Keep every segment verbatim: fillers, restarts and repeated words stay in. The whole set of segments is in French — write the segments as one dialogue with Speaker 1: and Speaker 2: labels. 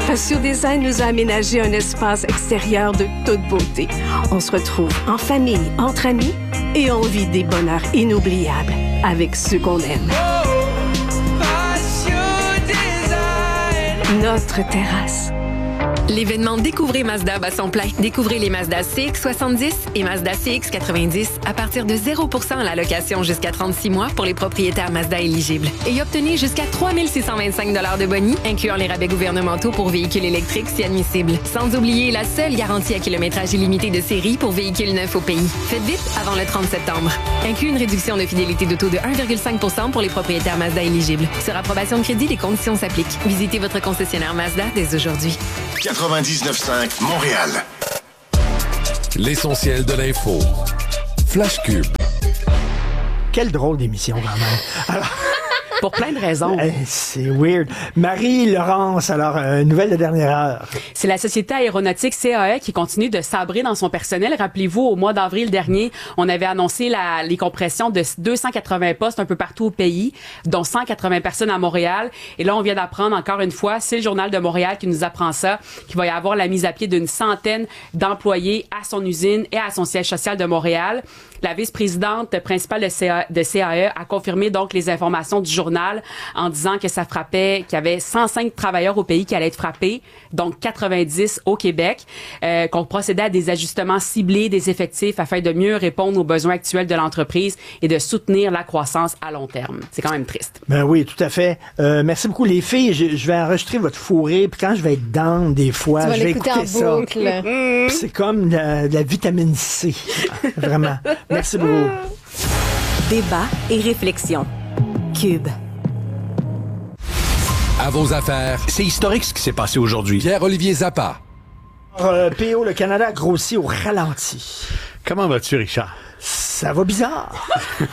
Speaker 1: Assure Design nous a aménagé un espace extérieur de toute beauté. On se retrouve en famille, entre amis et on vit des bonheurs inoubliables avec ceux qu'on aime. Notre terrasse.
Speaker 2: L'événement Découvrez Mazda bat son plein. Découvrez les Mazda C X soixante-dix et Mazda C X quatre-vingt-dix à partir de zéro pour cent à la location jusqu'à trente-six mois pour les propriétaires Mazda éligibles. Et obtenez jusqu'à trois mille six cent vingt-cinq dollars de boni, incluant les rabais gouvernementaux pour véhicules électriques si admissibles. Sans oublier la seule garantie à kilométrage illimité de série pour véhicules neufs au pays. Faites vite avant le trente septembre. Inclut une réduction de fidélité de taux de un virgule cinq pour cent pour les propriétaires Mazda éligibles. Sur approbation de crédit, les conditions s'appliquent. Visitez votre concessionnaire Mazda dès aujourd'hui.
Speaker 3: quatre-vingt-dix-neuf virgule cinq Montréal.
Speaker 4: L'essentiel de l'info. Flash Cube.
Speaker 5: Quelle drôle d'émission, quand même. Alors...
Speaker 6: Pour plein de raisons.
Speaker 5: C'est weird. Marie-Laurence, alors, euh, nouvelle de dernière heure.
Speaker 6: C'est la société aéronautique C A E qui continue de sabrer dans son personnel. Rappelez-vous, au mois d'avril dernier, on avait annoncé la, les compressions de deux cent quatre-vingts postes un peu partout au pays, dont cent quatre-vingts personnes à Montréal. Et là, on vient d'apprendre encore une fois, c'est le Journal de Montréal qui nous apprend ça, qu'il va y avoir la mise à pied d'une centaine d'employés à son usine et à son siège social de Montréal. La vice-présidente principale de C A E, de C A E a confirmé donc les informations du journal en disant que ça frappait, qu'il y avait cent cinq travailleurs au pays qui allaient être frappés, donc quatre-vingt-dix au Québec, euh, qu'on procédait à des ajustements ciblés des effectifs afin de mieux répondre aux besoins actuels de l'entreprise et de soutenir la croissance à long terme. C'est quand même triste.
Speaker 5: Ben oui, tout à fait. Euh, merci beaucoup les filles. Je, je vais enregistrer votre fourré, puis quand je vais être down des fois,
Speaker 7: tu vas
Speaker 5: je vais
Speaker 7: écouter
Speaker 5: écouter
Speaker 7: en
Speaker 5: ça.
Speaker 7: boucle.
Speaker 5: C'est comme de, de la vitamine C. Vraiment. Merci beaucoup.
Speaker 8: Débat et réflexion. Cube.
Speaker 4: À vos affaires.
Speaker 9: C'est historique ce qui s'est passé aujourd'hui.
Speaker 4: Pierre-Olivier Zappa.
Speaker 5: Euh, P O, le Canada grossit au ralenti.
Speaker 9: Comment vas-tu, Richard?
Speaker 5: Ça va bizarre.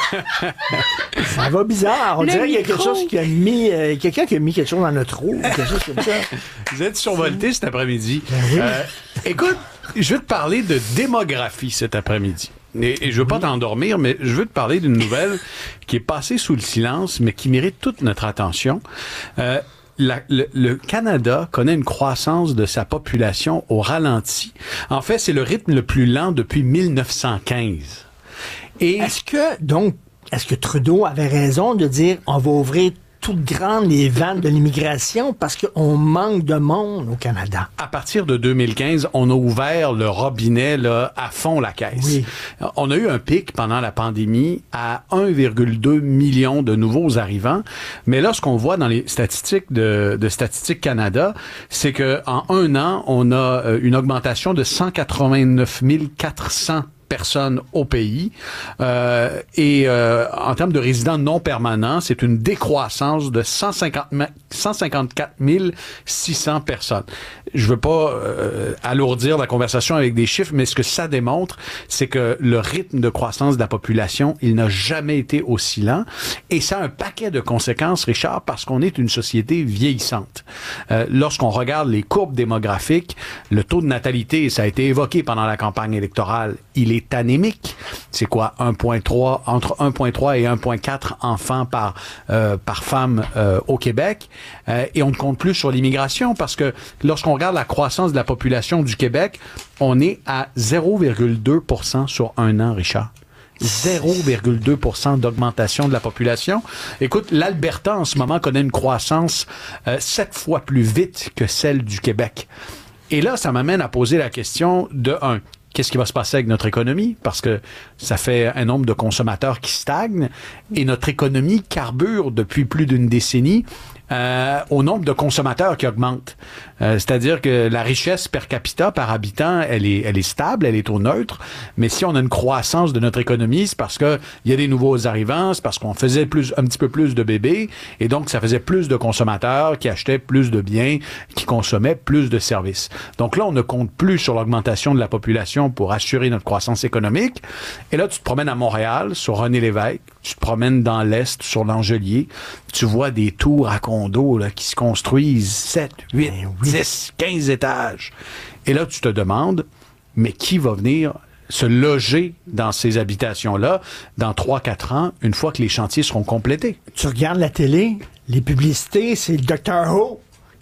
Speaker 5: Ça va bizarre. On
Speaker 6: Le
Speaker 5: dirait qu'il y a
Speaker 6: micro.
Speaker 5: quelque chose qui a mis, euh, quelqu'un qui a mis quelque chose dans notre eau, quelque chose comme ça.
Speaker 9: Vous êtes survolté cet après-midi.
Speaker 5: Ben oui.
Speaker 9: Euh, écoute, je veux te parler de démographie cet après-midi. Et, et je veux pas t'endormir, mais je veux te parler d'une nouvelle qui est passée sous le silence, mais qui mérite toute notre attention. Euh, La, le, le Canada connaît une croissance de sa population au ralenti. En fait, c'est le rythme le plus lent depuis mille neuf cent quinze. Et
Speaker 5: Est-ce que, donc, est-ce que Trudeau avait raison de dire on va ouvrir toutes grandes les vannes de l'immigration parce qu'on manque de monde au Canada?
Speaker 9: à partir de deux mille quinze, on a ouvert le robinet là, à fond la caisse.
Speaker 5: Oui.
Speaker 9: On a eu un pic pendant la pandémie à un virgule deux million de nouveaux arrivants. Mais là, ce qu'on voit dans les statistiques de, de Statistique Canada, c'est que en un an, on a euh, une augmentation de cent quatre-vingt-neuf mille quatre cents personnes au pays. Euh, et euh, en termes de résidents non permanents, c'est une décroissance de cent cinquante-quatre mille six cents personnes. Je veux pas euh, alourdir la conversation avec des chiffres, mais ce que ça démontre, c'est que le rythme de croissance de la population, il n'a jamais été aussi lent. Et ça a un paquet de conséquences, Richard, parce qu'on est une société vieillissante. Euh, lorsqu'on regarde les courbes démographiques, le taux de natalité, ça a été évoqué pendant la campagne électorale, il est anémique. C'est quoi? un virgule trois, entre un virgule trois et un virgule quatre enfants par, euh, par femme euh, au Québec. Euh, et on ne compte plus sur l'immigration parce que lorsqu'on regarde la croissance de la population du Québec, on est à zéro virgule deux pour cent sur un an, Richard. zéro virgule deux pour cent d'augmentation de la population. Écoute, l'Alberta, en ce moment, connaît une croissance euh, sept fois plus vite que celle du Québec. Et là, ça m'amène à poser la question de un. Qu'est-ce qui va se passer avec notre économie? Parce que ça fait un nombre de consommateurs qui stagne et notre économie carbure depuis plus d'une décennie euh, au nombre de consommateurs qui augmente. Euh, c'est-à-dire que la richesse per capita, par habitant, elle est, elle est stable, elle est au neutre. Mais si on a une croissance de notre économie, c'est parce que il y a des nouveaux arrivants, c'est parce qu'on faisait plus, un petit peu plus de bébés et donc ça faisait plus de consommateurs qui achetaient plus de biens, qui consommaient plus de services. Donc là, on ne compte plus sur l'augmentation de la population pour assurer notre croissance économique. Et là, tu te promènes à Montréal, sur René-Lévesque, tu te promènes dans l'Est, sur l'Angelier, tu vois des tours à condos là, qui se construisent sept, huit, dix, quinze étages. Et là, tu te demandes, mais qui va venir se loger dans ces habitations-là dans trois quatre ans, une fois que les chantiers seront complétés?
Speaker 5: Tu regardes la télé, les publicités, c'est le docteur Who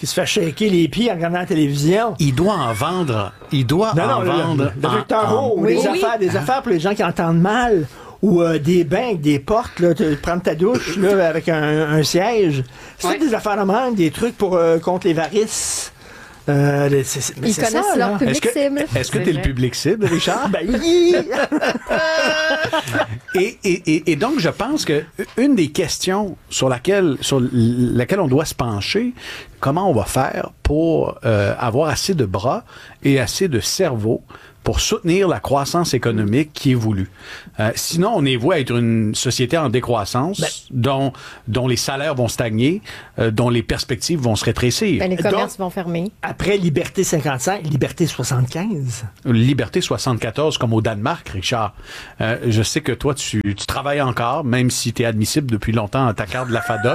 Speaker 5: qui se fait shaker les pieds en regardant la télévision.
Speaker 9: Il doit en vendre. Il doit
Speaker 5: Non,
Speaker 9: en
Speaker 5: non, le,
Speaker 9: vendre.
Speaker 5: le, le
Speaker 9: en-
Speaker 5: Victor
Speaker 9: en-
Speaker 5: Rowe,
Speaker 8: Oui,
Speaker 5: des
Speaker 8: oui.
Speaker 5: affaires, des affaires pour les gens qui entendent mal. Ou euh, des bains avec des portes, là, te- prendre ta douche là, avec un, un siège. C'est
Speaker 6: Ouais.
Speaker 5: des affaires de même, des trucs pour euh, contre les varices. Euh, les- c'est- c'est- mais
Speaker 7: Ils
Speaker 5: c'est
Speaker 7: connaissent
Speaker 5: ça,
Speaker 7: leur
Speaker 5: là.
Speaker 7: public
Speaker 9: Est-ce que,
Speaker 7: cible.
Speaker 9: est-ce que
Speaker 6: C'est
Speaker 9: tu es le
Speaker 6: vrai.
Speaker 9: public cible, Richard?
Speaker 5: Ben, yi!
Speaker 9: Et, et, et, et donc, je pense que une des questions sur laquelle, sur laquelle on doit se pencher, comment on va faire pour euh, avoir assez de bras et assez de cerveau pour soutenir la croissance économique qui est voulue. Euh, sinon, on est voué à être une société en décroissance,
Speaker 5: Ben-
Speaker 9: dont, dont les salaires vont stagner, euh, dont les perspectives vont se rétrécir.
Speaker 7: Ben, les
Speaker 5: Donc-
Speaker 7: commerces vont fermer.
Speaker 5: Après Liberté cinquante-cinq, Liberté soixante-quinze.
Speaker 9: Liberté soixante-quatorze comme au Danemark, Richard. Euh, je sais que toi, tu, tu travailles encore, même si tu es admissible depuis longtemps à ta carte de la FADOC.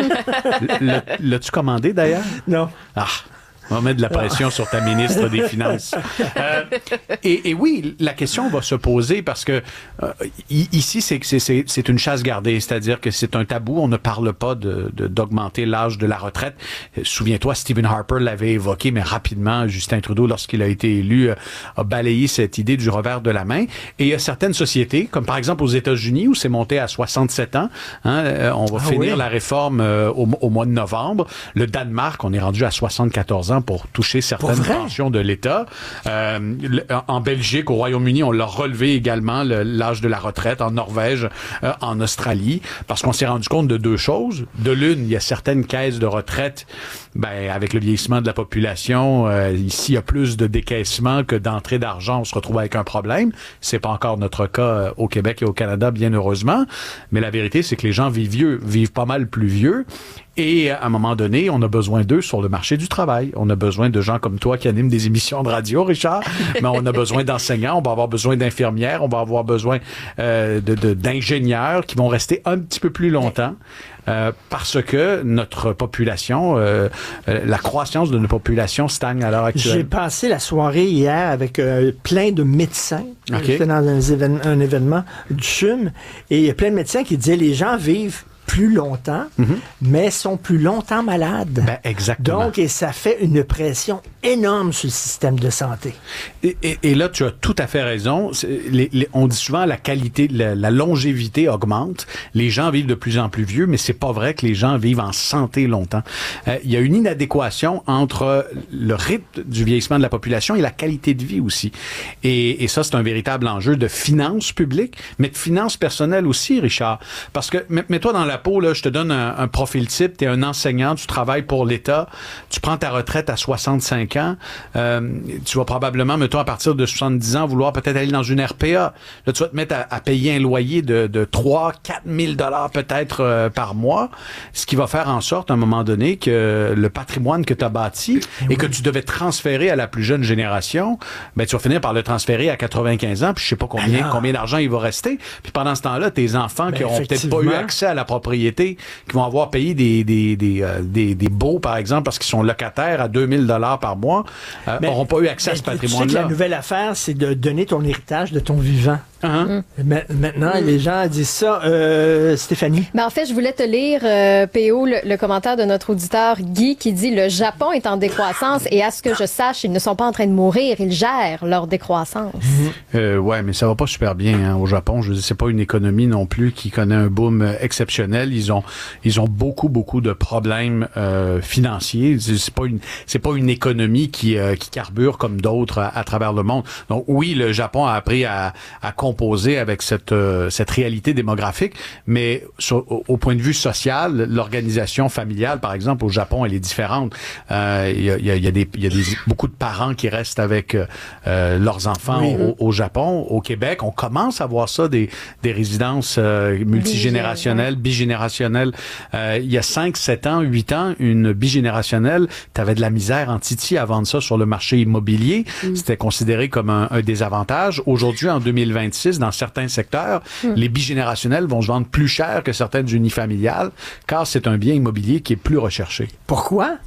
Speaker 9: Le- L'as-tu commandé d'ailleurs?
Speaker 5: Non.
Speaker 9: Ah! On va mettre de la pression sur ta ministre des Finances. Euh, et, et oui, la question va se poser parce que euh, i- ici, c'est, c'est, c'est, c'est une chasse gardée, c'est-à-dire que c'est un tabou. On ne parle pas de, de, d'augmenter l'âge de la retraite. Euh, Souviens-toi, Stephen Harper l'avait évoqué, mais rapidement, Justin Trudeau, lorsqu'il a été élu, euh, a balayé cette idée du revers de la main. Et il y a certaines sociétés, comme par exemple aux États-Unis, où c'est monté à soixante-sept ans. Hein, euh, on va
Speaker 5: Ah
Speaker 9: finir
Speaker 5: oui?
Speaker 9: la réforme euh, au, au mois de novembre. Le Danemark, on est rendu à soixante-quatorze ans pour toucher certaines
Speaker 5: Pour vrai?
Speaker 9: pensions de l'État. Euh, le- en Belgique, au Royaume-Uni, on l'a relevé également le- l'âge de la retraite. En Norvège, euh, en Australie, parce qu'on s'est rendu compte de deux choses. De l'une, il y a certaines caisses de retraite, ben, avec le vieillissement de la population, euh, ici, il y a plus de décaissement que d'entrée d'argent. On se retrouve avec un problème. C'est pas encore notre cas euh, au Québec et au Canada, bien heureusement. Mais la vérité, c'est que les gens vivent vieux, vivent pas mal plus vieux. Et à un moment donné, on a besoin d'eux sur le marché du travail. On a besoin de gens comme toi qui animent des émissions de radio, Richard. Mais on a besoin d'enseignants, on va avoir besoin d'infirmières, on va avoir besoin euh, de, de, d'ingénieurs qui vont rester un petit peu plus longtemps. Euh, parce que notre population, euh, euh, la croissance de notre population stagne à l'heure
Speaker 5: J'ai
Speaker 9: actuelle.
Speaker 5: passé la soirée hier avec euh, plein de médecins.
Speaker 9: OK.
Speaker 5: J'étais dans un, évén- un événement du C H U M et il y a plein de médecins qui disaient les gens vivent plus longtemps, mais sont plus longtemps malades.
Speaker 9: Ben, exactement.
Speaker 5: Donc, et ça fait une pression énorme sur le système de santé.
Speaker 9: Et, et, et là, tu as tout à fait raison. C'est- Les, les- on dit souvent la qualité, la, la longévité augmente. Les gens vivent de plus en plus vieux, mais c'est pas vrai que les gens vivent en santé longtemps. Euh, il y a une inadéquation entre le rythme du vieillissement de la population et la qualité de vie aussi. Et, et ça, c'est un véritable enjeu de finances publiques, mais de finances personnelles aussi, Richard. Parce que, mets- mets-toi dans la peau, là, je te donne un, un profil type. Tu es un enseignant, tu travailles pour l'État, tu prends ta retraite à soixante-cinq ans. Euh, tu vas probablement, mettons, à partir de soixante-dix ans, vouloir peut-être aller dans une R P A. Là, tu vas te mettre à, à payer un loyer de, de trois à quatre mille dollars peut-être euh, par mois, ce qui va faire en sorte, à un moment donné, que le patrimoine que tu as bâti et que tu devais transférer à la plus jeune génération, ben, tu vas finir par le transférer à quatre-vingt-quinze ans, puis je sais pas combien,
Speaker 5: Alors.
Speaker 9: combien d'argent il va rester. Puis pendant ce temps-là, tes enfants
Speaker 5: Ben,
Speaker 9: qui auront peut-être pas eu
Speaker 5: effectivement.
Speaker 9: accès à la propriété, qui vont avoir payé des, des, des, euh, des, des baux, par exemple, parce qu'ils sont locataires à deux mille dollars par mois, euh,
Speaker 5: Mais-
Speaker 9: n'auront pas eu accès à
Speaker 5: mais
Speaker 9: ce
Speaker 5: tu sais que
Speaker 9: patrimoine-là.
Speaker 5: la nouvelle affaire, c'est de donner ton héritage de ton vivant.
Speaker 9: Hein?
Speaker 5: Ma- Maintenant, les gens disent ça. Euh, Stéphanie?
Speaker 7: Mais en fait, je voulais te lire, euh, P O, le, le commentaire de notre auditeur Guy qui dit « Le Japon est en décroissance et à ce que je sache, ils ne sont pas en train de mourir, ils gèrent leur décroissance.
Speaker 9: Euh, ouais, mais ça va pas super bien hein, au Japon. Je veux dire, c'est pas une économie non plus qui connaît un boom euh, exceptionnel. Ils ont, ils ont beaucoup, beaucoup de problèmes euh, financiers. C'est c'est pas une, c'est pas une économie qui, euh, qui carbure comme d'autres à, à travers le monde. Donc oui, le Japon a appris à, à composer avec cette, euh, cette réalité démographique, mais sur, au, au point de vue social, l'organisation familiale, par exemple, au Japon, elle est différente. Euh, Il y, a, il y, a, il y a des, il y a des, beaucoup de parents qui restent avec euh, leurs enfants
Speaker 5: Oui.
Speaker 9: au, au Japon. Au Québec, on commence à voir ça, des, des résidences euh, multigénérationnelles, bigénérationnelles. Euh, il y a cinq, sept ans, huit ans, une bigénérationnelle, tu avais de la misère en titi à vendre ça sur le marché immobilier.
Speaker 5: Mm.
Speaker 9: C'était considéré comme un, un désavantage. Aujourd'hui, en deux mille vingt-six, dans certains secteurs,
Speaker 5: Mm.
Speaker 9: les bigénérationnelles vont se vendre plus cher que certaines unifamiliales, car c'est un bien immobilier qui est plus recherché.
Speaker 5: Pourquoi?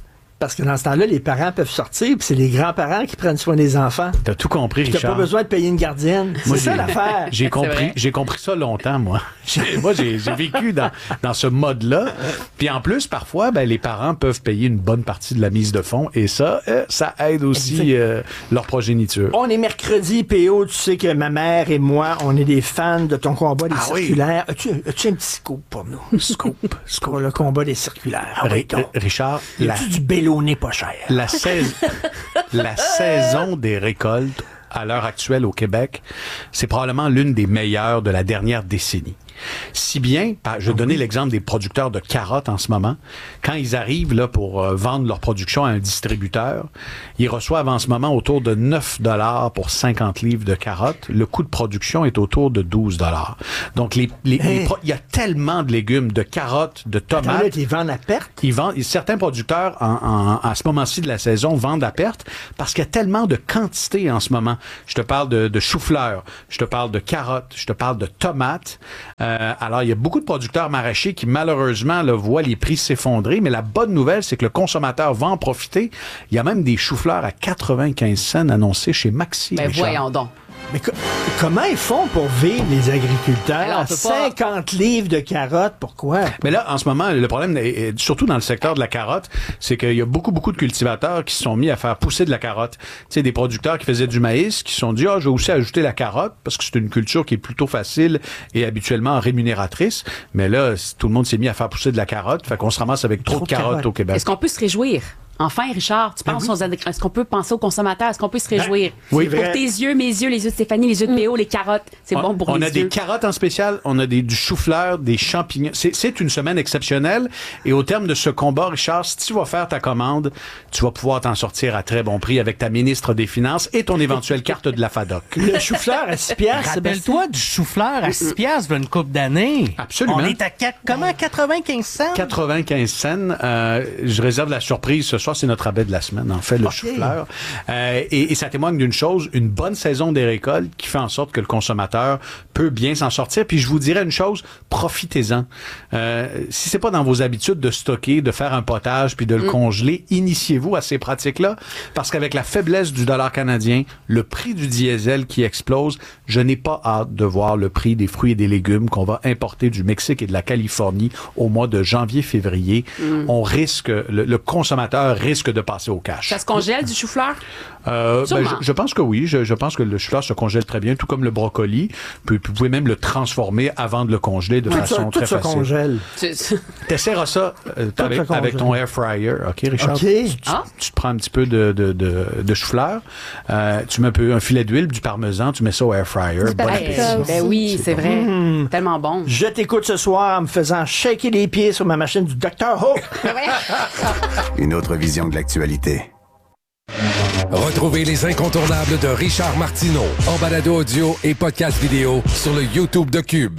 Speaker 5: parce que dans ce temps-là, les parents peuvent sortir, puis c'est les grands-parents qui prennent soin des enfants.
Speaker 9: T'as tout compris,
Speaker 5: Puis t'as
Speaker 9: Richard.
Speaker 5: pas besoin de payer une gardienne.
Speaker 9: Moi,
Speaker 5: C'est ça
Speaker 9: j'ai-
Speaker 5: l'affaire.
Speaker 9: J'ai
Speaker 6: C'est
Speaker 9: compris,
Speaker 6: vrai.
Speaker 9: j'ai compris ça longtemps, moi. J'ai- moi, j'ai j'ai vécu dans, dans ce mode-là. Puis en plus, parfois, ben, les parents peuvent payer une bonne partie de la mise de fonds et ça, euh, ça aide aussi euh, leur progéniture.
Speaker 5: On est mercredi, P O, tu sais que ma mère et moi, on est des fans de ton combat des
Speaker 9: Ah oui.
Speaker 5: circulaires. As-tu, as-tu un petit scoop pour nous?
Speaker 9: Scoop,
Speaker 5: Pour le combat des circulaires. Ah oui,
Speaker 9: Ri-
Speaker 5: donc.
Speaker 9: Richard,
Speaker 5: Y
Speaker 9: la,
Speaker 5: a-tu du bélonné pas cher?
Speaker 9: la, sais- la saison des récoltes à l'heure actuelle au Québec, c'est probablement l'une des meilleures de la dernière décennie. Si bien, par- je vais donner l'exemple des producteurs de carottes en ce moment. Quand ils arrivent là pour euh, vendre leur production à un distributeur, ils reçoivent en ce moment autour de neuf dollars pour cinquante livres de carottes. Le coût de production est autour de douze dollars. Donc, les, les, les
Speaker 5: Hey.
Speaker 9: pro- il y a tellement de légumes, de carottes, de
Speaker 5: Attends,
Speaker 9: tomates.
Speaker 5: là, ils vendent à perte?
Speaker 9: Ils vendent, certains producteurs, en, en- à ce moment-ci de la saison, vendent à perte parce qu'il y a tellement de quantité en ce moment. Je te parle de, de chou-fleur, je te parle de carottes, je te parle de tomates. Euh, alors, il y a beaucoup de producteurs maraîchers qui, malheureusement, là, voient les prix s'effondrer. Mais la bonne nouvelle, c'est que le consommateur va en profiter. Il y a même des choux-fleurs à quatre-vingt-quinze cents annoncés chez Maxi.
Speaker 6: Ben
Speaker 9: Richard.
Speaker 6: voyons donc.
Speaker 5: Mais co- comment ils font pour vivre, les agriculteurs?
Speaker 6: Alors, on peut pas-
Speaker 5: cinquante livres de carottes, pourquoi?
Speaker 9: Mais là, en ce moment, le problème, est- est- surtout dans le secteur de la carotte, c'est qu'il y a beaucoup, beaucoup de cultivateurs qui se sont mis à faire pousser de la carotte. Tu sais, des producteurs qui faisaient du maïs, qui se sont dit, ah, je vais aussi ajouter la carotte, parce que c'est une culture qui est plutôt facile et habituellement rémunératrice. Mais là, c- tout le monde s'est mis à faire pousser de la carotte, fait qu'on se ramasse avec trop,
Speaker 5: Trop
Speaker 9: de
Speaker 5: de
Speaker 9: carottes
Speaker 5: carottes.
Speaker 9: au Québec.
Speaker 6: Est-ce qu'on peut se réjouir? Enfin, Richard, tu
Speaker 5: Ben
Speaker 6: penses
Speaker 5: oui.
Speaker 6: aux ad- est-ce qu'on peut penser aux consommateurs? Est-ce qu'on peut se réjouir?
Speaker 9: oui.
Speaker 6: Pour
Speaker 5: vrai.
Speaker 6: tes yeux, mes yeux, les yeux de Stéphanie, les yeux de P O, les carottes, c'est
Speaker 9: On-
Speaker 6: bon pour
Speaker 9: on
Speaker 6: les
Speaker 9: a
Speaker 6: yeux.
Speaker 9: des carottes en spécial, on a des, du chou-fleur, des champignons. C'est, c'est une semaine exceptionnelle. Et au terme de ce combat, Richard, si tu vas faire ta commande, tu vas pouvoir t'en sortir à très bon prix avec ta ministre des Finances et ton éventuelle carte de la FADOC.
Speaker 5: Le chou-fleur à six piastres, Sébastien?
Speaker 10: Rappelle-toi du chou-fleur à six piastres il y a une couple d'années.
Speaker 9: Absolument.
Speaker 10: On est à quatre, comment, quatre-vingt-quinze cents?
Speaker 9: quatre-vingt-quinze cents. Euh, je réserve la surprise. Ce soir, c'est notre rabais de la semaine, en fait, le
Speaker 5: Ok.
Speaker 9: chou-fleur. Euh, et, et ça témoigne d'une chose, une bonne saison des récoltes qui fait en sorte que le consommateur peut bien s'en sortir. Puis je vous dirais une chose, profitez-en. Euh, si c'est pas dans vos habitudes de stocker, de faire un potage puis de le congeler, initiez-vous à ces pratiques-là. Parce qu'avec la faiblesse du dollar canadien, le prix du diesel qui explose, je n'ai pas hâte de voir le prix des fruits et des légumes qu'on va importer du Mexique et de la Californie au mois de janvier-février. On risque, le, le consommateur risque de passer au cash.
Speaker 6: Ça se congèle du chou-fleur?
Speaker 9: Euh, ben,
Speaker 6: Sûrement.
Speaker 9: je, je pense que oui. Je, je pense que le chou-fleur se congèle très bien, tout comme le brocoli. Puis, puis vous pouvez même le transformer avant de le congeler de
Speaker 5: Tout
Speaker 9: façon
Speaker 5: ça, tout
Speaker 9: très
Speaker 5: se
Speaker 9: facile.
Speaker 5: congèle.
Speaker 6: Tu- tu-
Speaker 9: T'essaieras ça euh,
Speaker 5: Tout
Speaker 9: avec,
Speaker 5: se congèle.
Speaker 9: avec ton air fryer, OK, Richard?
Speaker 5: OK.
Speaker 9: Tu, tu-
Speaker 6: Ah.
Speaker 9: tu te prends un petit peu de, de, de, de chou-fleur, euh, tu mets un peu un filet d'huile, du parmesan, tu mets ça au air fryer.
Speaker 7: Du
Speaker 9: Bon
Speaker 7: paprika
Speaker 9: appétit.
Speaker 7: aussi.
Speaker 6: Ben oui, c'est vrai.
Speaker 5: Mm.
Speaker 6: Tellement bon.
Speaker 5: Je t'écoute ce soir en me faisant shaker les pieds sur ma machine du docteur Hook.
Speaker 3: Une autre vision de l'actualité.
Speaker 4: Retrouvez les incontournables de Richard Martineau en balado audio et podcast vidéo sur le YouTube de Cube.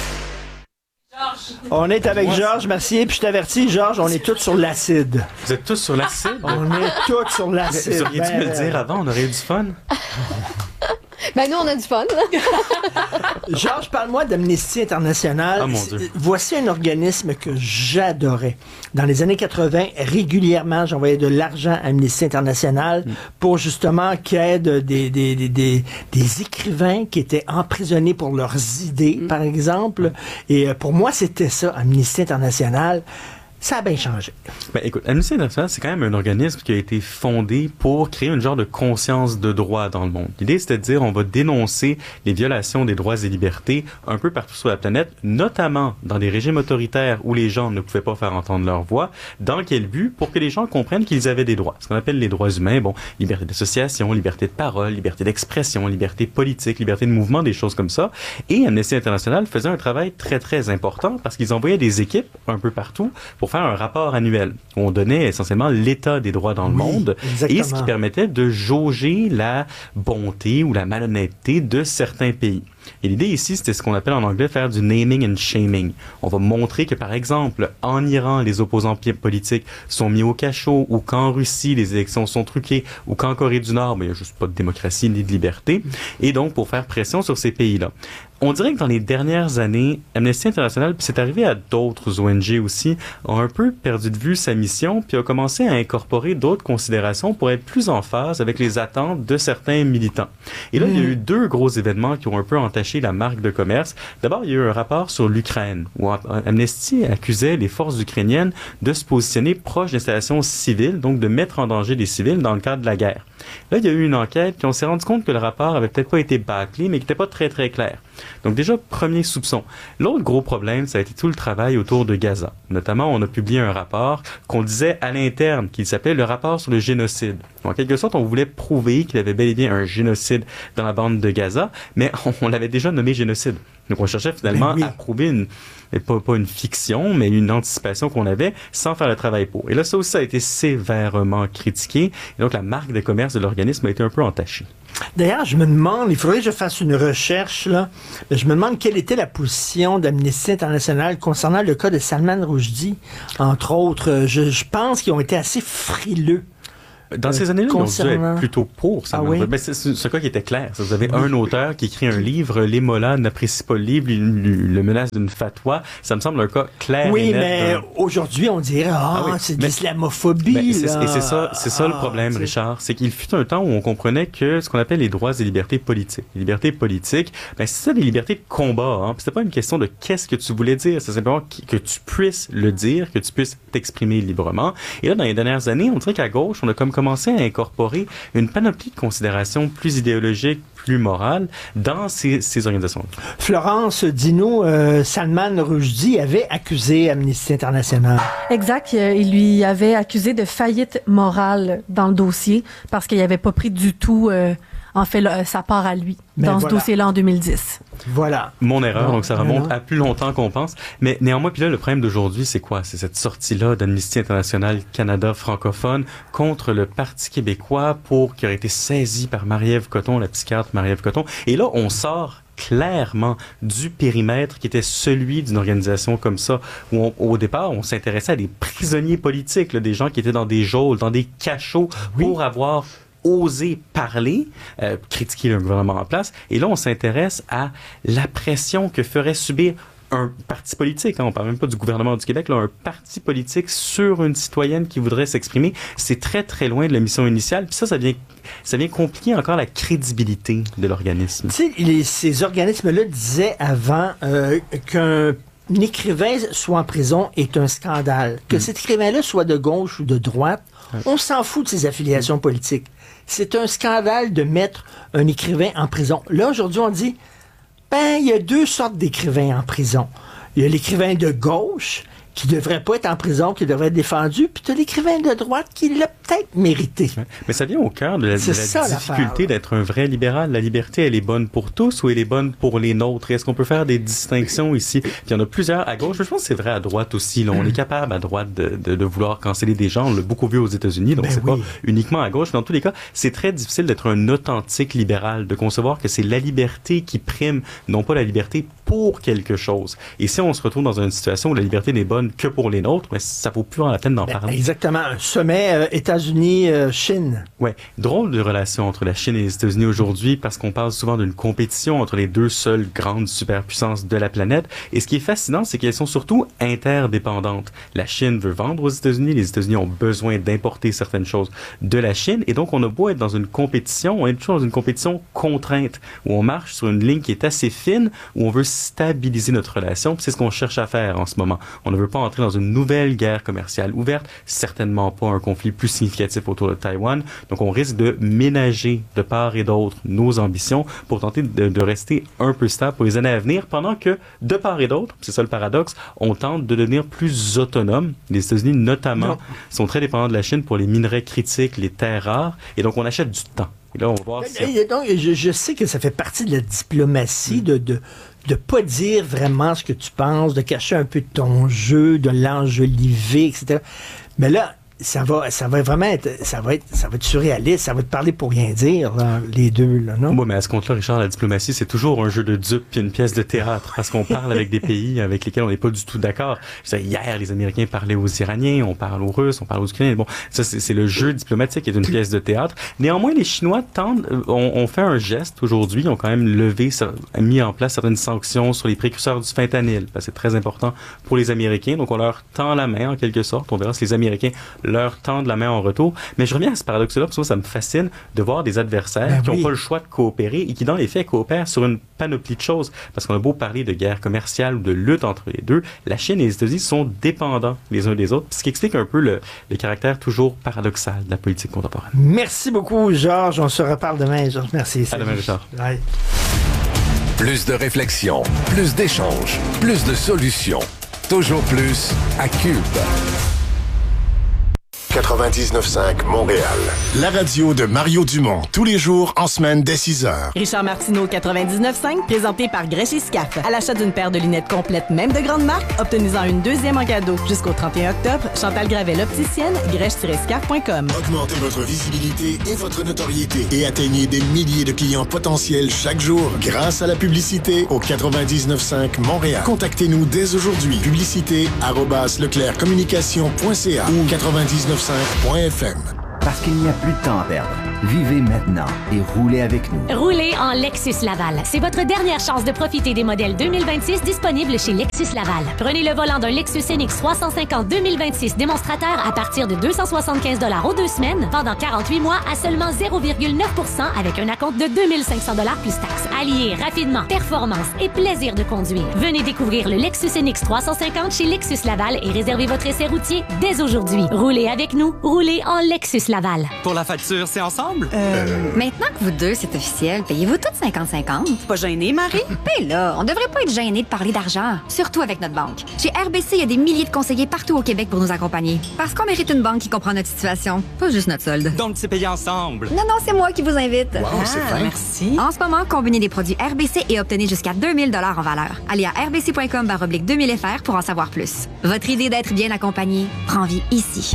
Speaker 5: On est avec Georges Mercier, puis je t'avertis, Georges, on est tous sur l'acide.
Speaker 11: Vous êtes tous sur l'acide?
Speaker 5: On est tous sur l'acide.
Speaker 11: Vous auriez dû
Speaker 5: Ben,
Speaker 11: me le dire
Speaker 5: euh,
Speaker 11: avant, on aurait eu du fun.
Speaker 7: Ben nous, on a du fun.
Speaker 5: Georges, parle-moi d'Amnesty International.
Speaker 11: Ah, mon Dieu.
Speaker 5: Voici un organisme que j'adorais. Dans les années quatre-vingt, régulièrement, j'envoyais de l'argent à Amnesty International pour justement qu'il y ait de- des, des, des, des, des écrivains qui étaient emprisonnés pour leurs idées, par exemple. Et euh, pour moi, c'était ça, Amnesty International. Ça a bien changé.
Speaker 11: Ben, écoute, Amnesty International, c'est quand même un organisme qui a été fondé pour créer une genre de conscience de droit dans le monde. L'idée, c'était de dire, on va dénoncer les violations des droits et libertés un peu partout sur la planète, notamment dans des régimes autoritaires où les gens ne pouvaient pas faire entendre leur voix. Dans quel but? Pour que les gens comprennent qu'ils avaient des droits. Ce qu'on appelle les droits humains, bon, liberté d'association, liberté de parole, liberté d'expression, liberté politique, liberté de mouvement, des choses comme ça. Et Amnesty International faisait un travail très, très important parce qu'ils envoyaient des équipes un peu partout pour faire un rapport annuel où on donnait essentiellement l'état des droits dans le
Speaker 5: Oui,
Speaker 11: monde
Speaker 5: exactement.
Speaker 11: et ce qui permettait de jauger la bonté ou la malhonnêteté de certains pays. Et l'idée ici, c'était ce qu'on appelle en anglais faire du naming and shaming. On va montrer que, par exemple, en Iran, les opposants politiques sont mis au cachot, ou qu'en Russie, les élections sont truquées, ou qu'en Corée du Nord, mais il n'y a juste pas de démocratie ni de liberté. Et donc, pour faire pression sur ces pays-là. On dirait que dans les dernières années, Amnesty International, puis c'est arrivé à d'autres O N G aussi, ont un peu perdu de vue sa mission, puis a commencé à incorporer d'autres considérations pour être plus en phase avec les attentes de certains militants. Et là, mmh. il y a eu deux gros événements qui ont un peu entaché la marque de commerce. D'abord, il y a eu un rapport sur l'Ukraine, où Amnesty accusait les forces ukrainiennes de se positionner proche d'installations civiles, donc de mettre en danger les civils dans le cadre de la guerre. Là, il y a eu une enquête, puis on s'est rendu compte que le rapport avait peut-être pas été bâclé, mais qui n'était pas très, très clair. Donc déjà, premier soupçon. L'autre gros problème, ça a été tout le travail autour de Gaza. Notamment, on a publié un rapport qu'on disait à l'interne, qui s'appelait le rapport sur le génocide. En quelque sorte, on voulait prouver qu'il y avait bel et bien un génocide dans la bande de Gaza, mais on, on l'avait déjà nommé génocide. Donc on cherchait finalement oui. à prouver une, pas, pas une fiction, mais une anticipation qu'on avait sans faire le travail pour. Et là, ça aussi, ça a été sévèrement critiqué. Et donc la marque de commerce de l'organisme a été un peu entachée.
Speaker 5: D'ailleurs, je me demande, il faudrait que je fasse une recherche, là. Je me demande quelle était la position d'Amnesty International concernant le cas de Salman Rushdie, entre autres. Je, je pense qu'ils ont été assez frileux.
Speaker 11: Dans ces années-là, concernant... ils ont dû être plutôt pour ça. Ah oui? Ben, c'est ce cas qui était clair. Vous avez oui. un auteur qui écrit un livre, les mollahs n'apprécient pas le livre, lui, lui, le menace d'une fatwa. Ça me semble un cas clair
Speaker 5: oui,
Speaker 11: et net.
Speaker 5: Oui, mais d'un... aujourd'hui, on dirait, ah, oh, ah oui. c'est de l'islamophobie. Ben,
Speaker 11: c'est, et c'est ça, c'est ça ah, le problème, t'sais. Richard. C'est qu'il fut un temps où on comprenait que ce qu'on appelle les droits et libertés politiques. Les libertés politiques, ben, c'est ça des libertés de combat. Hein. C'était pas une question de qu'est-ce que tu voulais dire. C'est simplement que tu puisses le dire, que tu puisses t'exprimer librement. Et là, dans les dernières années, on dirait qu'à gauche, on a comme commencé à incorporer une panoplie de considérations plus idéologiques, plus morales dans ces, ces organisations.
Speaker 5: Florence, dis-nous, euh, Salman Rushdie avait accusé Amnesty International.
Speaker 12: Exact. Il lui avait accusé de faillite morale dans le dossier parce qu'il n'avait pas pris du tout, euh, en fait, là, sa part à lui Mais dans voilà. ce dossier-là en deux mille dix.
Speaker 5: Voilà.
Speaker 11: Mon erreur, bon, donc ça remonte voilà. à plus longtemps qu'on pense. Mais néanmoins, puis là, le problème d'aujourd'hui, c'est quoi? C'est cette sortie-là d'Amnesty International Canada francophone contre le Parti québécois pour qui aurait été saisi par Marie-Ève Coton, la psychiatre Marie-Ève Coton. Et là, on sort clairement du périmètre qui était celui d'une organisation comme ça, où on, au départ, on s'intéressait à des prisonniers politiques, là, des gens qui étaient dans des geôles, dans des cachots, oui. pour avoir oser parler, euh, critiquer le gouvernement en place. Et là, on s'intéresse à la pression que ferait subir un parti politique, hein, on parle même pas du gouvernement du Québec, là, un parti politique sur une citoyenne qui voudrait s'exprimer. C'est très, très loin de la mission initiale. Puis ça, ça vient, ça vient compliquer encore la crédibilité de l'organisme.
Speaker 5: Tu sais, ces organismes-là disaient avant euh, qu'un un écrivain soit en prison est un scandale. Que mmh. cet écrivain-là soit de gauche ou de droite, ouais. on s'en fout de ses affiliations mmh. politiques. C'est un scandale de mettre un écrivain en prison. Là, aujourd'hui, on dit, ben, il y a deux sortes d'écrivains en prison. Il y a l'écrivain de gauche, qui ne devrait pas être en prison, qui devrait être défendu, puis tu as l'écrivain de droite qui l'a peut-être mérité.
Speaker 11: Ouais. Mais ça vient au cœur de la, de la ça, difficulté d'être un vrai libéral. La liberté, elle est bonne pour tous ou elle est bonne pour les nôtres? Est-ce qu'on peut faire des distinctions ici? Puis il y en a plusieurs à gauche. Je pense que c'est vrai à droite aussi. Là. On est capable à droite de, de, de vouloir canceller des gens. On l'a beaucoup vu aux États-Unis, donc ben c'est oui. pas uniquement à gauche. Dans tous les cas, c'est très difficile d'être un authentique libéral, de concevoir que c'est la liberté qui prime, non pas la liberté pour quelque chose. Et si on se retrouve dans une situation où la liberté n'est bonne que pour les nôtres, mais ça vaut plus en la peine d'en
Speaker 5: ben,
Speaker 11: parler.
Speaker 5: Exactement. Un sommet euh, États-Unis-Chine.
Speaker 11: Euh, ouais. Drôle de relation entre la Chine et les États-Unis aujourd'hui parce qu'on parle souvent d'une compétition entre les deux seules grandes superpuissances de la planète. Et ce qui est fascinant, c'est qu'elles sont surtout interdépendantes. La Chine veut vendre aux États-Unis. Les États-Unis ont besoin d'importer certaines choses de la Chine. Et donc, on a beau être dans une compétition, on est toujours dans une compétition contrainte où on marche sur une ligne qui est assez fine, où on veut stabiliser notre relation. Puis c'est ce qu'on cherche à faire en ce moment. On ne veut pas entrer dans une nouvelle guerre commerciale ouverte, certainement pas un conflit plus significatif autour de Taïwan. Donc, on risque de ménager de part et d'autre nos ambitions pour tenter de, de rester un peu stable pour les années à venir, pendant que, de part et d'autre, c'est ça le paradoxe, on tente de devenir plus autonome. Les États-Unis, notamment, non. sont très dépendants de la Chine pour les minerais critiques, les terres rares, et donc on achète du temps. Et là, on va voir si...
Speaker 5: et donc, je, je sais que ça fait partie de la diplomatie, mmh. de... de de pas dire vraiment ce que tu penses, de cacher un peu ton jeu, de l'enjoliver, et cetera. Mais là, ça va, ça va vraiment être, ça va être, ça va être surréaliste, ça va te parler pour rien dire, là, les deux, là, non?
Speaker 11: Oui, mais à ce compte-là, Richard, la diplomatie, c'est toujours un jeu de dupes puis une pièce de théâtre, parce qu'on parle avec des pays avec lesquels on n'est pas du tout d'accord. Je veux dire, hier, les Américains parlaient aux Iraniens, on parle aux Russes, on parle aux Ukrainiens. Bon, ça, c'est, c'est le jeu diplomatique qui est une pièce de théâtre. Néanmoins, les Chinois tendent, ont, ont fait un geste aujourd'hui, ils ont quand même levé, mis en place certaines sanctions sur les précurseurs du fentanyl. Parce que c'est très important pour les Américains, donc on leur tend la main en quelque sorte. On verra si les Américains leur tendent la main en retour. Mais je reviens à ce paradoxe-là, parce que ça me fascine de voir des adversaires ben qui n'ont oui. pas le choix de coopérer et qui, dans les faits, coopèrent sur une panoplie de choses. Parce qu'on a beau parler de guerre commerciale ou de lutte entre les deux, la Chine et les États-Unis sont dépendants les uns des autres, ce qui explique un peu le, le caractère toujours paradoxal de la politique contemporaine.
Speaker 5: Merci beaucoup, Georges. On se reparle demain, Georges. Merci.
Speaker 11: À demain, Richard.
Speaker 5: Bye.
Speaker 4: Plus de réflexion, plus d'échanges, plus de solutions. Toujours plus à Cube.
Speaker 13: quatre-vingt-dix-neuf cinq Montréal. La radio de Mario Dumont, tous les jours en semaine dès six heures.
Speaker 14: Richard Martineau, quatre-vingt-dix-neuf cinq, présenté par Grèche et Scaf. À l'achat d'une paire de lunettes complètes, même de grande marque, obtenez-en une deuxième en cadeau. Jusqu'au trente et un octobre, Chantal Gravel, opticienne, grèche tiret scaf point com.
Speaker 13: Augmentez votre visibilité et votre notoriété et atteignez des milliers de clients potentiels chaque jour grâce à la publicité au quatre-vingt-dix-neuf cinq Montréal. Contactez-nous dès aujourd'hui. Publicité arobase leclerc communication point c a ou quatre-vingt-dix-neuf cinq point f m.
Speaker 15: Parce qu'il n'y a plus de temps à perdre. Vivez maintenant et roulez avec nous.
Speaker 16: Roulez en Lexus Laval. C'est votre dernière chance de profiter des modèles deux mille vingt-six disponibles chez Lexus Laval. Prenez le volant d'un Lexus N X trois cent cinquante deux mille vingt-six démonstrateur à partir de deux cent soixante-quinze dollars aux deux semaines, pendant quarante-huit mois à seulement zéro virgule neuf pour cent avec un acompte de deux mille cinq cents dollars plus taxes. Alliez rapidement performance et plaisir de conduire. Venez découvrir le Lexus N X trois cent cinquante chez Lexus Laval et réservez votre essai routier dès aujourd'hui. Roulez avec nous. Roulez en Lexus Laval.
Speaker 17: Pour la facture, c'est ensemble?
Speaker 18: Euh... Maintenant que vous deux, c'est officiel, payez-vous toutes cinquante cinquante?
Speaker 17: Pas gêné, Marie?
Speaker 18: Ben là, on devrait pas être gêné de parler d'argent, surtout avec notre banque. Chez R B C, il y a des milliers de conseillers partout au Québec pour nous accompagner. Parce qu'on mérite une banque qui comprend notre situation, pas juste notre solde.
Speaker 17: Donc, c'est payé ensemble?
Speaker 18: Non, non, c'est moi qui vous invite.
Speaker 13: Wow, ah, c'est fin.
Speaker 18: Merci. En ce moment, combinez des produits R B C et obtenez jusqu'à deux mille dollars en valeur. Allez à r b c point com barre oblique deux mille F R pour en savoir plus. Votre idée d'être bien accompagné prend vie ici.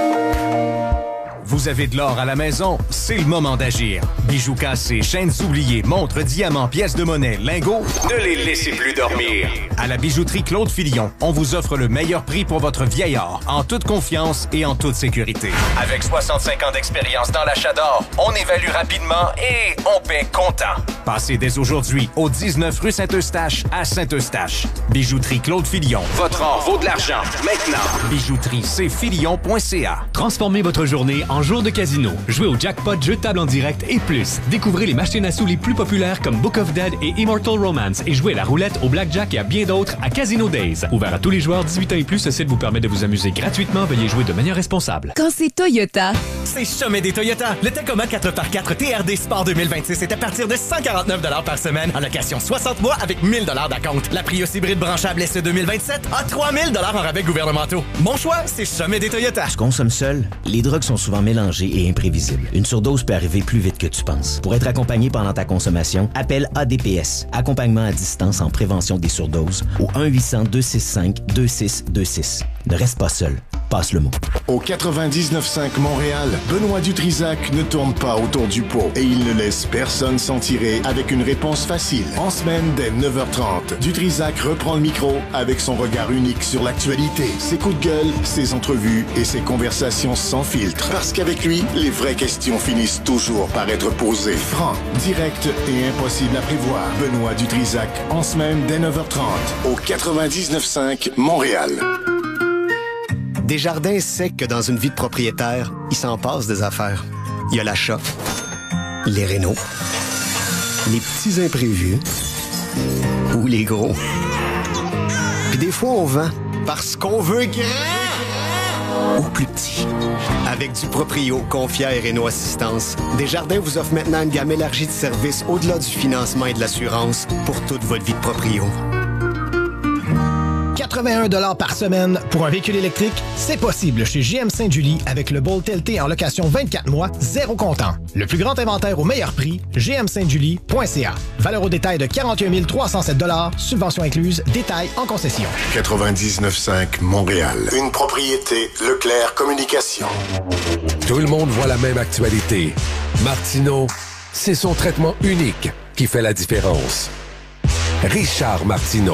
Speaker 19: Vous avez de l'or à la maison? C'est le moment d'agir. Bijoux cassés, chaînes oubliées, montres, diamants, pièces de monnaie, lingots, ne les laissez plus dormir. À la bijouterie Claude Filion, on vous offre le meilleur prix pour votre vieil or, en toute confiance et en toute sécurité. Avec soixante-cinq ans d'expérience dans l'achat d'or, on évalue rapidement et on paie comptant. Passez dès aujourd'hui au dix-neuf rue Saint-Eustache à Saint-Eustache. Bijouterie Claude Filion. Votre or vaut de l'argent. Maintenant. Bijouterie c filion point c a.
Speaker 20: Transformez votre journée en jour de casino. Jouez au jackpot, jeux de table en direct et plus. Découvrez les machines à sous les plus populaires comme Book of Dead et Immortal Romance et jouez à la roulette, au blackjack et à bien d'autres à Casino Days. Ouvert à tous les joueurs dix-huit ans et plus, ce site vous permet de vous amuser gratuitement. Veuillez jouer de manière responsable.
Speaker 21: Quand c'est Toyota,
Speaker 22: c'est Sommet des Toyota. Le Tacoma quatre par quatre T R D Sport deux mille vingt-six est à partir de cent quarante-neuf dollars par semaine en location soixante mois avec mille dollars d'acompte. La Prius hybride branchable S E deux mille vingt-sept a trois mille dollars en rabais gouvernementaux. Mon choix, c'est Sommet des Toyota.
Speaker 23: Je consomme seul. Les drogues sont souvent mélangées et imprévisibles. Une surdose peut arriver plus vite que tu penses. Pour être accompagné pendant ta consommation, appelle A D P S, Accompagnement à distance en prévention des surdoses, au un huit cents deux six cinq deux six deux six. Ne reste pas seul. Passe le mot.
Speaker 13: Au quatre-vingt-dix-neuf cinq Montréal, Benoît Dutrisac ne tourne pas autour du pot et il ne laisse personne s'en tirer avec une réponse facile. En semaine, dès neuf heures trente, Dutrisac reprend le micro avec son regard unique sur l'actualité, ses coups de gueule, ses entrevues et ses conversations sans filtre. Parce qu'avec lui, les vraies questions finissent toujours par être posées. Franc, direct et impossible à prévoir. Benoît Dutrisac, en semaine, dès neuf heures trente, au quatre-vingt-dix-neuf cinq Montréal.
Speaker 24: Desjardins sait que dans une vie de propriétaire, il s'en passe des affaires. Il y a l'achat, les rénaux, les petits imprévus ou les gros. Puis des fois, on vend parce qu'on veut grand ou plus petit. Avec du Proprio, Confia et Réno Assistance, Desjardins vous offre maintenant une gamme élargie de services au-delà du financement et de l'assurance pour toute votre vie de proprio.
Speaker 1: quatre-vingt-un dollars par semaine pour un véhicule électrique, c'est possible chez G M Sainte-Julie avec le Bolt L T en location vingt-quatre mois, zéro comptant. Le plus grand inventaire au meilleur prix, g m sainte julie point c a. Valeur au détail de quarante et un mille trois cent sept dollars, subvention incluse, détail en concession.
Speaker 13: quatre-vingt-dix-neuf cinq Montréal. Une propriété Leclerc Communication.
Speaker 4: Tout le monde voit la même actualité. Martineau, c'est son traitement unique qui fait la différence. Richard Martineau.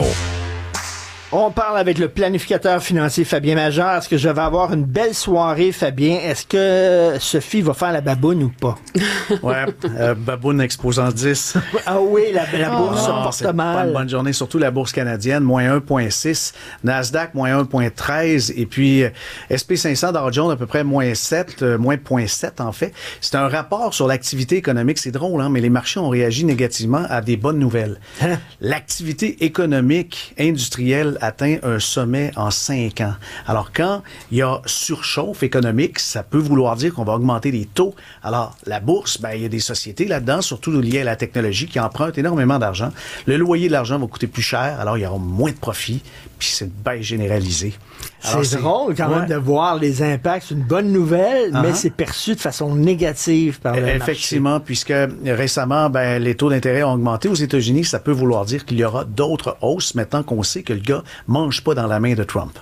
Speaker 5: On parle avec le planificateur financier Fabien Major. Est-ce que je vais avoir une belle soirée, Fabien? Est-ce que Sophie va faire la baboune ou pas?
Speaker 9: Ouais, euh, baboune exposant dix.
Speaker 5: Ah oui, la, la bourse se
Speaker 9: oh,
Speaker 5: porte
Speaker 9: c'est
Speaker 5: mal.
Speaker 9: Pas une bonne journée, surtout la bourse canadienne, moins un virgule six. Nasdaq, moins un virgule treize. Et puis, euh, S and P cinq cents, Dow Jones, à peu près moins sept, euh, moins zéro virgule sept en fait. C'est un rapport sur l'activité économique. C'est drôle, hein, mais les marchés ont réagi négativement à des bonnes nouvelles. Hein? L'activité économique industrielle atteint un sommet en cinq ans. Alors, quand il y a surchauffe économique, ça peut vouloir dire qu'on va augmenter les taux. Alors, la bourse, ben, il y a des sociétés là-dedans, surtout liées à la technologie, qui empruntent énormément d'argent. Le loyer de l'argent va coûter plus cher, alors il y aura moins de profit, puis c'est une baisse généralisée. Alors,
Speaker 5: c'est, c'est drôle quand ouais. même de voir les impacts. C'est une bonne nouvelle, uh-huh. mais c'est perçu de façon négative par le marché.
Speaker 9: Effectivement, puisque récemment, ben, les taux d'intérêt ont augmenté aux États-Unis. Ça peut vouloir dire qu'il y aura d'autres hausses maintenant qu'on sait que le gars mange pas dans la main de Trump.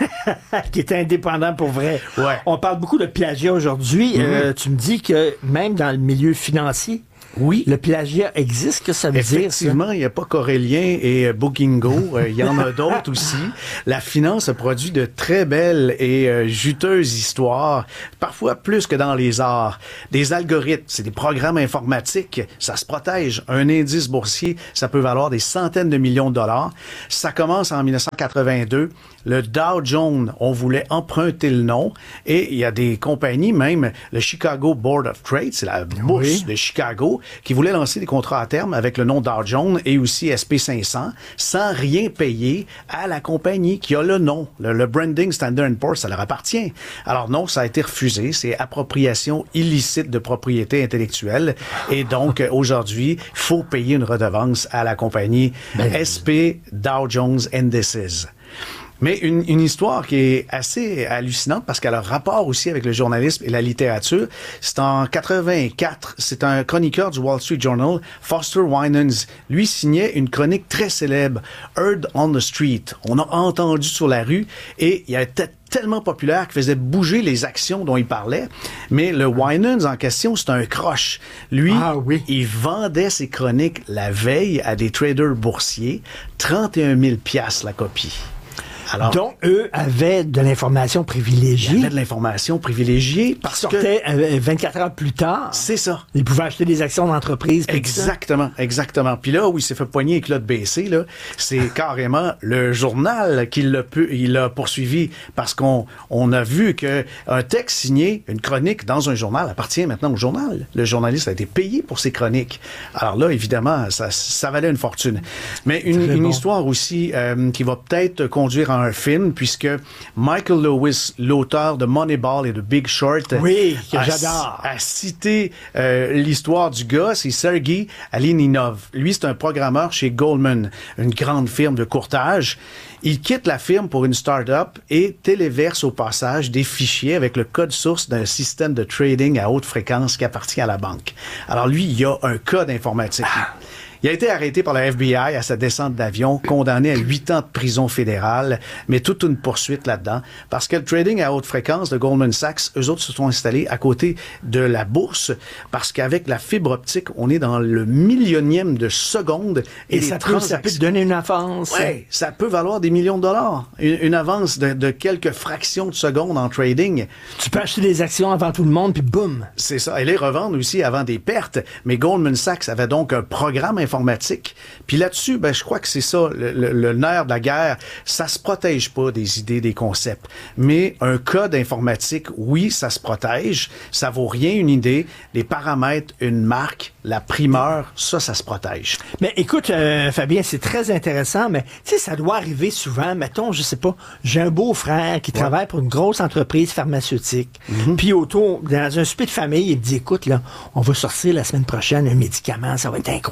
Speaker 5: Qui est indépendant pour vrai.
Speaker 9: Ouais.
Speaker 5: On parle beaucoup de plagiat aujourd'hui. Mm-hmm. Euh, tu me dis que même dans le milieu financier, oui, le plagiat existe, que ça veut dire?
Speaker 9: Effectivement, il n'y a pas Corélien et euh, Bookingo, il euh, y en a d'autres aussi. La finance a produit de très belles et euh, juteuses histoires, parfois plus que dans les arts. Des algorithmes, c'est des programmes informatiques, ça se protège. Un indice boursier, ça peut valoir des centaines de millions de dollars. Ça commence en dix-neuf cent quatre-vingt-deux. Le Dow Jones, on voulait emprunter le nom, et il y a des compagnies, même le Chicago Board of Trade, c'est la bourse oui. de Chicago, qui voulait lancer des contrats à terme avec le nom Dow Jones et aussi S and P cinq cents, sans rien payer à la compagnie qui a le nom. Le, le branding Standard and Poor's, ça leur appartient. Alors non, ça a été refusé. C'est appropriation illicite de propriété intellectuelle. Et donc, aujourd'hui, il faut payer une redevance à la compagnie ben, S and P Dow Jones Indices. Mais une, une histoire qui est assez hallucinante parce qu'elle a rapport aussi avec le journalisme et la littérature. C'est en quatre-vingt-quatre. C'est un chroniqueur du Wall Street Journal, Foster Winans. Lui signait une chronique très célèbre, Heard on the Street. On a entendu sur la rue et il y a peut-être tellement populaire qu'il faisait bouger les actions dont il parlait. Mais le Winans en question, c'est un croche. Lui, ah, oui. il vendait ses chroniques la veille à des traders boursiers, trente et un mille piastres la copie.
Speaker 5: Alors, donc, eux avaient de l'information privilégiée.
Speaker 9: Ils avaient de l'information privilégiée parce
Speaker 5: que... sortait euh, vingt-quatre heures plus tard.
Speaker 9: C'est ça.
Speaker 5: Ils pouvaient acheter des actions d'entreprise.
Speaker 9: Exactement, exactement. Puis là, où il s'est fait poigner avec l'autre baissé, là, c'est carrément le journal qui l'a, pu, il l'a poursuivi parce qu'on on a vu qu'un texte signé, une chronique dans un journal appartient maintenant au journal. Le journaliste a été payé pour ses chroniques. Alors là, évidemment, ça, ça valait une fortune. Mais une, une bon. histoire aussi euh, qui va peut-être conduire à un film, puisque Michael Lewis, l'auteur de Moneyball et de Big Short,
Speaker 5: oui, que
Speaker 9: a,
Speaker 5: j'adore,
Speaker 9: a cité euh, l'histoire du gars, c'est Sergei Alininov. Lui, c'est un programmeur chez Goldman, une grande firme de courtage. Il quitte la firme pour une start-up et téléverse au passage des fichiers avec le code source d'un système de trading à haute fréquence qui appartient à la banque. Alors lui, il y a un code informatique. Ah. Il a été arrêté par la F B I à sa descente d'avion, condamné à huit ans de prison fédérale, mais toute une poursuite là-dedans, parce que le trading à haute fréquence de Goldman Sachs, eux autres se sont installés à côté de la bourse, parce qu'avec la fibre optique, on est dans le millionième de seconde.
Speaker 5: Et, et ça, peut, ça peut te donner une avance.
Speaker 9: Oui, ça peut valoir des millions de dollars. Une, une avance de, de quelques fractions de seconde en trading.
Speaker 5: Tu peux acheter des actions avant tout le monde, puis boum!
Speaker 9: C'est ça. Et les revendre aussi avant des pertes. Mais Goldman Sachs avait donc un programme informatique. Puis là-dessus, ben, je crois que c'est ça, le, le, le nerf de la guerre. Ça se protège pas des idées, des concepts. Mais un code informatique, oui, ça se protège. Ça vaut rien une idée. Les paramètres, une marque, la primeur, ça, ça se protège.
Speaker 5: Mais écoute, euh, Fabien, c'est très intéressant, mais tu sais, ça doit arriver souvent. Mettons, je sais pas, j'ai un beau-frère qui ouais. travaille pour une grosse entreprise pharmaceutique. Mm-hmm. Puis autour, dans un souper de famille, il me dit, écoute, là, on va sortir la semaine prochaine un médicament, ça va être incroyable.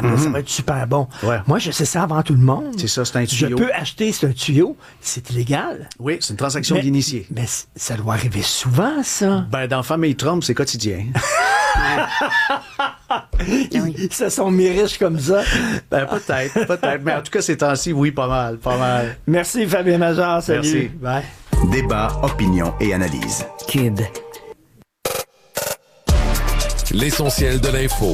Speaker 5: là, ça va être super bon.
Speaker 2: Ouais.
Speaker 5: Moi, je sais ça avant tout le monde.
Speaker 2: C'est ça, c'est un
Speaker 5: Je
Speaker 2: tuyau.
Speaker 5: peux acheter, c'est un tuyau, c'est illégal.
Speaker 2: Oui, c'est une transaction
Speaker 5: Mais-
Speaker 2: d'initié.
Speaker 5: Mais c- ça doit arriver souvent, ça.
Speaker 2: Ben, dans Famille Trump, c'est quotidien.
Speaker 5: Ils se sont mis riches comme ça.
Speaker 2: Ben, peut-être, peut-être. Mais en tout cas, ces temps-ci, oui, pas mal, pas mal.
Speaker 5: Merci, Fabien Major. Salut.
Speaker 2: Merci.
Speaker 5: Bye.
Speaker 3: Débat, opinion et analyse.
Speaker 15: Cube.
Speaker 4: L'essentiel de l'info.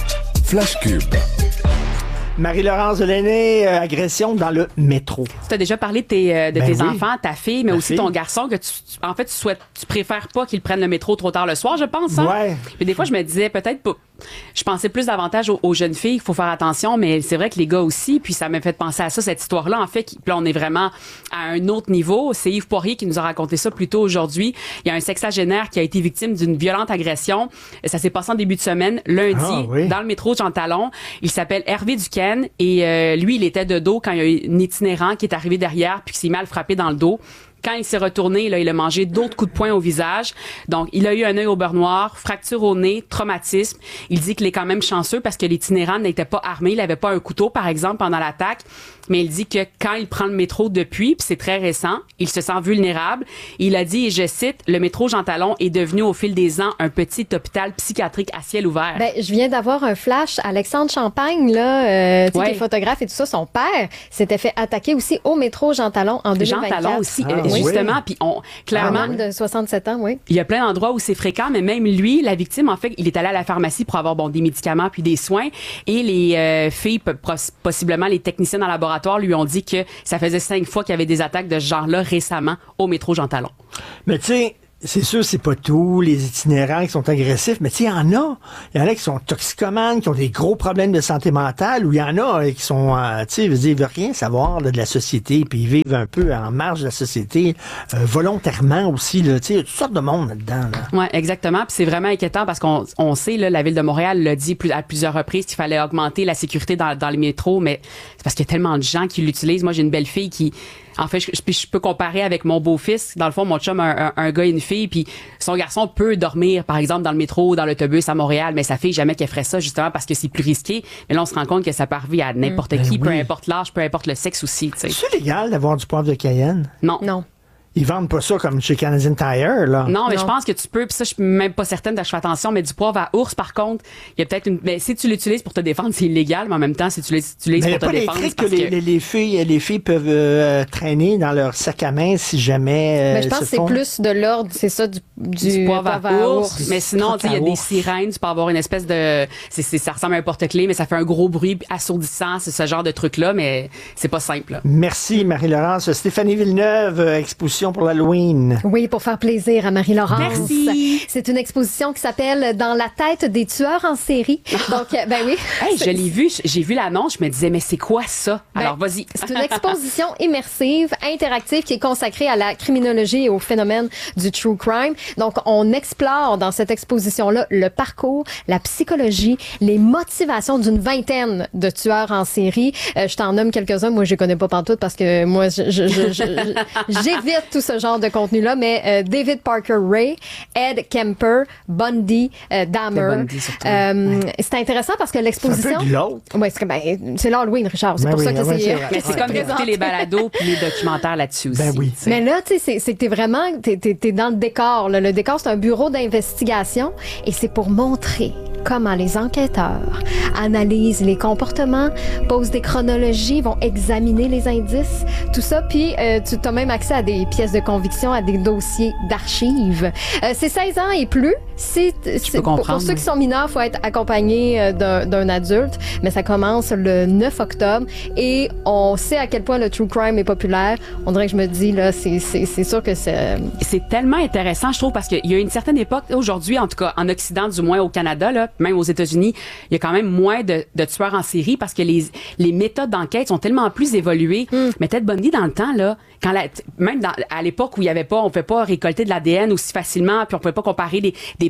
Speaker 4: Flash Cube.
Speaker 5: Marie-Laurence Delaney, euh, agression dans le métro.
Speaker 6: Tu as déjà parlé de tes, euh, de
Speaker 5: Ben
Speaker 6: tes
Speaker 5: oui.
Speaker 6: enfants, ta fille, mais
Speaker 5: Ma
Speaker 6: aussi
Speaker 5: fille.
Speaker 6: ton garçon, que tu, tu- en fait, tu souhaites, tu préfères pas qu'ils prennent le métro trop tard le soir, je pense. Hein?
Speaker 5: Ouais.
Speaker 6: Puis des fois, je me disais peut-être pas. Je pensais plus davantage aux, aux jeunes filles, il faut faire attention, mais c'est vrai que les gars aussi, puis ça m'a fait penser à ça, cette histoire-là, en fait, qui, puis là, on est vraiment à un autre niveau. C'est Yves Poirier qui nous a raconté ça plus tôt aujourd'hui. Il y a un sexagénaire qui a été victime d'une violente agression. Ça s'est passé en début de semaine, lundi,
Speaker 5: Ah, oui.
Speaker 6: dans le métro Jean Talon. Il s'appelle Hervé Duquesne et euh, lui, il était de dos quand il y a eu un itinérant qui est arrivé derrière puis qui s'est mal frappé dans le dos. Quand il s'est retourné, là, il a mangé d'autres coups de poing au visage. Donc, il a eu un œil au beurre noir, fracture au nez, traumatisme. Il dit qu'il est quand même chanceux parce que l'itinérant n'était pas armé. Il avait pas un couteau, par exemple, pendant l'attaque. Mais il dit que quand il prend le métro depuis, puis c'est très récent, il se sent vulnérable. Il a dit, et je cite, « Le métro Jean Talon est devenu au fil des ans un petit hôpital psychiatrique à ciel ouvert. »
Speaker 7: Ben, je viens d'avoir un flash. Alexandre Champagne, là, euh, tu sais,
Speaker 6: Ouais.
Speaker 7: qui est photographe et tout ça, son père s'était fait attaquer aussi au métro Jean Talon en deux mille
Speaker 6: Jean
Speaker 7: vingt-quatre.
Speaker 6: Talon aussi,
Speaker 5: Ah,
Speaker 6: euh,
Speaker 5: oui.
Speaker 6: justement. Puis on, clairement,
Speaker 7: Un homme de soixante-sept ans, oui.
Speaker 6: il y a plein d'endroits où c'est fréquent, mais même lui, la victime, en fait, il est allé à la pharmacie pour avoir bon des médicaments puis des soins. Et les euh, filles, p- pos- possiblement les techniciens dans le laboratoire, lui ont dit que ça faisait cinq fois qu'il y avait des attaques de ce genre-là récemment au métro Jean Talon.
Speaker 5: Mais tu sais, c'est sûr, c'est pas tous les itinérants qui sont agressifs, mais tu sais, il y en a. Il y en a qui sont toxicomanes, qui ont des gros problèmes de santé mentale, ou il y en a euh, qui sont, euh, tu sais, ils veulent rien savoir là, de la société, puis ils vivent un peu en marge de la société, euh, volontairement aussi, là, tu sais, il y a toutes sortes de monde là-dedans. Là.
Speaker 6: Ouais, exactement. Puis c'est vraiment inquiétant parce qu'on on sait, là, la ville de Montréal l'a dit plus, à plusieurs reprises qu'il fallait augmenter la sécurité dans, dans les métros, mais c'est parce qu'il y a tellement de gens qui l'utilisent. Moi, j'ai une belle fille qui, en fait, je, je, je peux comparer avec mon beau-fils. Dans le fond, mon chum a un, un, un gars et une fille, puis son garçon peut dormir, par exemple, dans le métro ou dans l'autobus à Montréal, mais sa fille, jamais qu'elle ferait ça, justement, parce que c'est plus risqué. Mais là, on se rend compte que ça peut arriver à n'importe
Speaker 5: Ben
Speaker 6: qui, peu
Speaker 5: oui.
Speaker 6: importe l'âge, peu importe le sexe aussi, tu sais.
Speaker 5: C'est légal d'avoir du poivre de Cayenne?
Speaker 6: Non.
Speaker 7: Non.
Speaker 5: Ils vendent pas ça comme chez Canadian Tire, là.
Speaker 6: Non, mais
Speaker 7: Non.
Speaker 6: je pense que tu peux, puis ça, je suis même pas certaine, je fais attention, mais du poivre à ours, par contre, il y a peut-être une. Mais si tu l'utilises pour te défendre, c'est illégal, mais en même temps, si tu l'utilises
Speaker 5: Mais il n'y a
Speaker 6: pour te
Speaker 5: pas des
Speaker 6: défendre,
Speaker 5: trucs
Speaker 6: c'est
Speaker 5: que
Speaker 6: parce
Speaker 5: les,
Speaker 6: que.
Speaker 5: les, les filles, les filles peuvent euh, traîner dans leur sac à main si jamais. euh,
Speaker 7: Mais je pense
Speaker 5: se
Speaker 7: que c'est
Speaker 5: font-
Speaker 7: plus de l'ordre, c'est ça, du, du,
Speaker 6: Du poivre à ours, mais sinon, tu sais, il y a
Speaker 5: à
Speaker 6: des
Speaker 5: ours.
Speaker 6: sirènes, tu peux avoir une espèce de, c'est, c'est, ça ressemble à un porte-clés, mais ça fait un gros bruit assourdissant, c'est ce genre de truc-là, mais c'est pas simple. là.
Speaker 5: Merci, Marie-Laurence. Stéphanie Villeneuve, euh, exposition pour l'Halloween.
Speaker 7: Oui, pour faire plaisir à Marie-Laurence.
Speaker 6: Merci.
Speaker 7: C'est une exposition qui s'appelle Dans la tête des tueurs en série. Donc, euh, ben oui.
Speaker 6: Hey, je
Speaker 7: C'est-
Speaker 6: l'ai vu, j'ai vu l'annonce, je me disais, mais c'est quoi ça?
Speaker 7: Ben,
Speaker 6: Alors, vas-y.
Speaker 7: C'est une exposition immersive, interactive, qui est consacrée à la criminologie et au phénomène du true crime. Donc, on explore dans cette exposition-là le parcours, la psychologie, les motivations d'une vingtaine de tueurs en série. Euh, je t'en nomme quelques-uns. Moi, je les connais pas pantoute parce que moi, je, je, je, je- je- j'évite tout ce genre de contenu-là. Mais euh, David Parker Ray, Ed Kemper, Bundy, euh, Dahmer.
Speaker 6: Bundy, surtout.
Speaker 7: Euh, C'est intéressant parce que l'exposition...
Speaker 5: C'est un peu glauque.
Speaker 7: Ouais, c'est que, ben, c'est l'Halloween, Richard. C'est
Speaker 5: Ben
Speaker 7: pour
Speaker 5: oui,
Speaker 7: ça que
Speaker 5: ouais,
Speaker 7: c'est...
Speaker 5: c'est vrai.
Speaker 6: Mais c'est comme d'écouter les balados puis les documentaires là-dessus aussi.
Speaker 5: Ben oui.
Speaker 6: tu sais.
Speaker 7: Mais là, tu sais, c'est- c'est que t'es vraiment, t'es, t'es, t'es dans le décor. Là. Le décor, c'est un bureau d'investigation et c'est pour montrer comment les enquêteurs analysent les comportements, posent des chronologies, vont examiner les indices, tout ça. Puis, euh, tu as même accès à des pièces de conviction, à des dossiers d'archives. Euh, c'est seize ans et plus. C'est, c'est- pour,
Speaker 6: comprendre,
Speaker 7: pour ceux
Speaker 6: oui.
Speaker 7: qui sont mineurs, il faut être accompagné euh, d'un, d'un adulte. Mais ça commence le neuf octobre et on sait à quel point le true crime est populaire. On dirait que je me dis, là, c'est, c'est, c'est sûr que c'est...
Speaker 6: C'est tellement intéressant, je trouve, parce qu'il y a une certaine époque, aujourd'hui, en tout cas, en Occident, du moins au Canada, là, même aux États-Unis, il y a quand même moins de, de tueurs en série parce que les, les méthodes d'enquête sont tellement plus évoluées. Mais Ted Bundy, dans le temps, là, quand la, même dans, à l'époque où il y avait pas, on ne pouvait pas récolter de l'A D N aussi facilement, puis on pouvait pas comparer des, des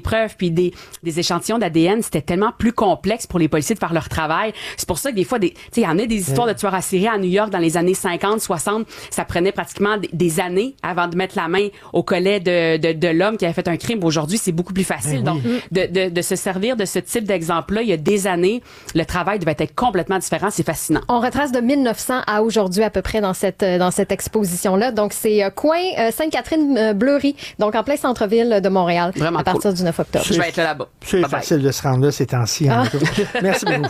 Speaker 6: preuves puis des, des échantillons d'A D N, c'était tellement plus complexe pour les policiers de faire leur travail. C'est pour ça que des fois, des, tu sais, il y en a des histoires de tueurs à série à New York dans les années cinquante, soixante. Ça prenait pratiquement des, des années avant de mettre la main au collet de, de, de l'homme qui avait fait un crime. Aujourd'hui, c'est beaucoup plus facile.
Speaker 5: Ben oui.
Speaker 6: Donc, de, de, de se servir de ce type d'exemple-là, il y a des années, le travail devait être complètement différent. C'est fascinant.
Speaker 7: On retrace de mille neuf cents à aujourd'hui à peu près dans cette dans cette exposition-là. Donc, c'est euh, coin euh, Sainte-Catherine-Bleury, donc en plein centre-ville de Montréal,
Speaker 6: Vraiment
Speaker 7: à partir
Speaker 6: cool.
Speaker 7: du neuf octobre.
Speaker 6: Je vais être là là-bas.
Speaker 5: C'est
Speaker 6: Bye-bye.
Speaker 5: facile de se rendre là ces temps-ci. Hein,
Speaker 7: Ah.
Speaker 5: Merci beaucoup.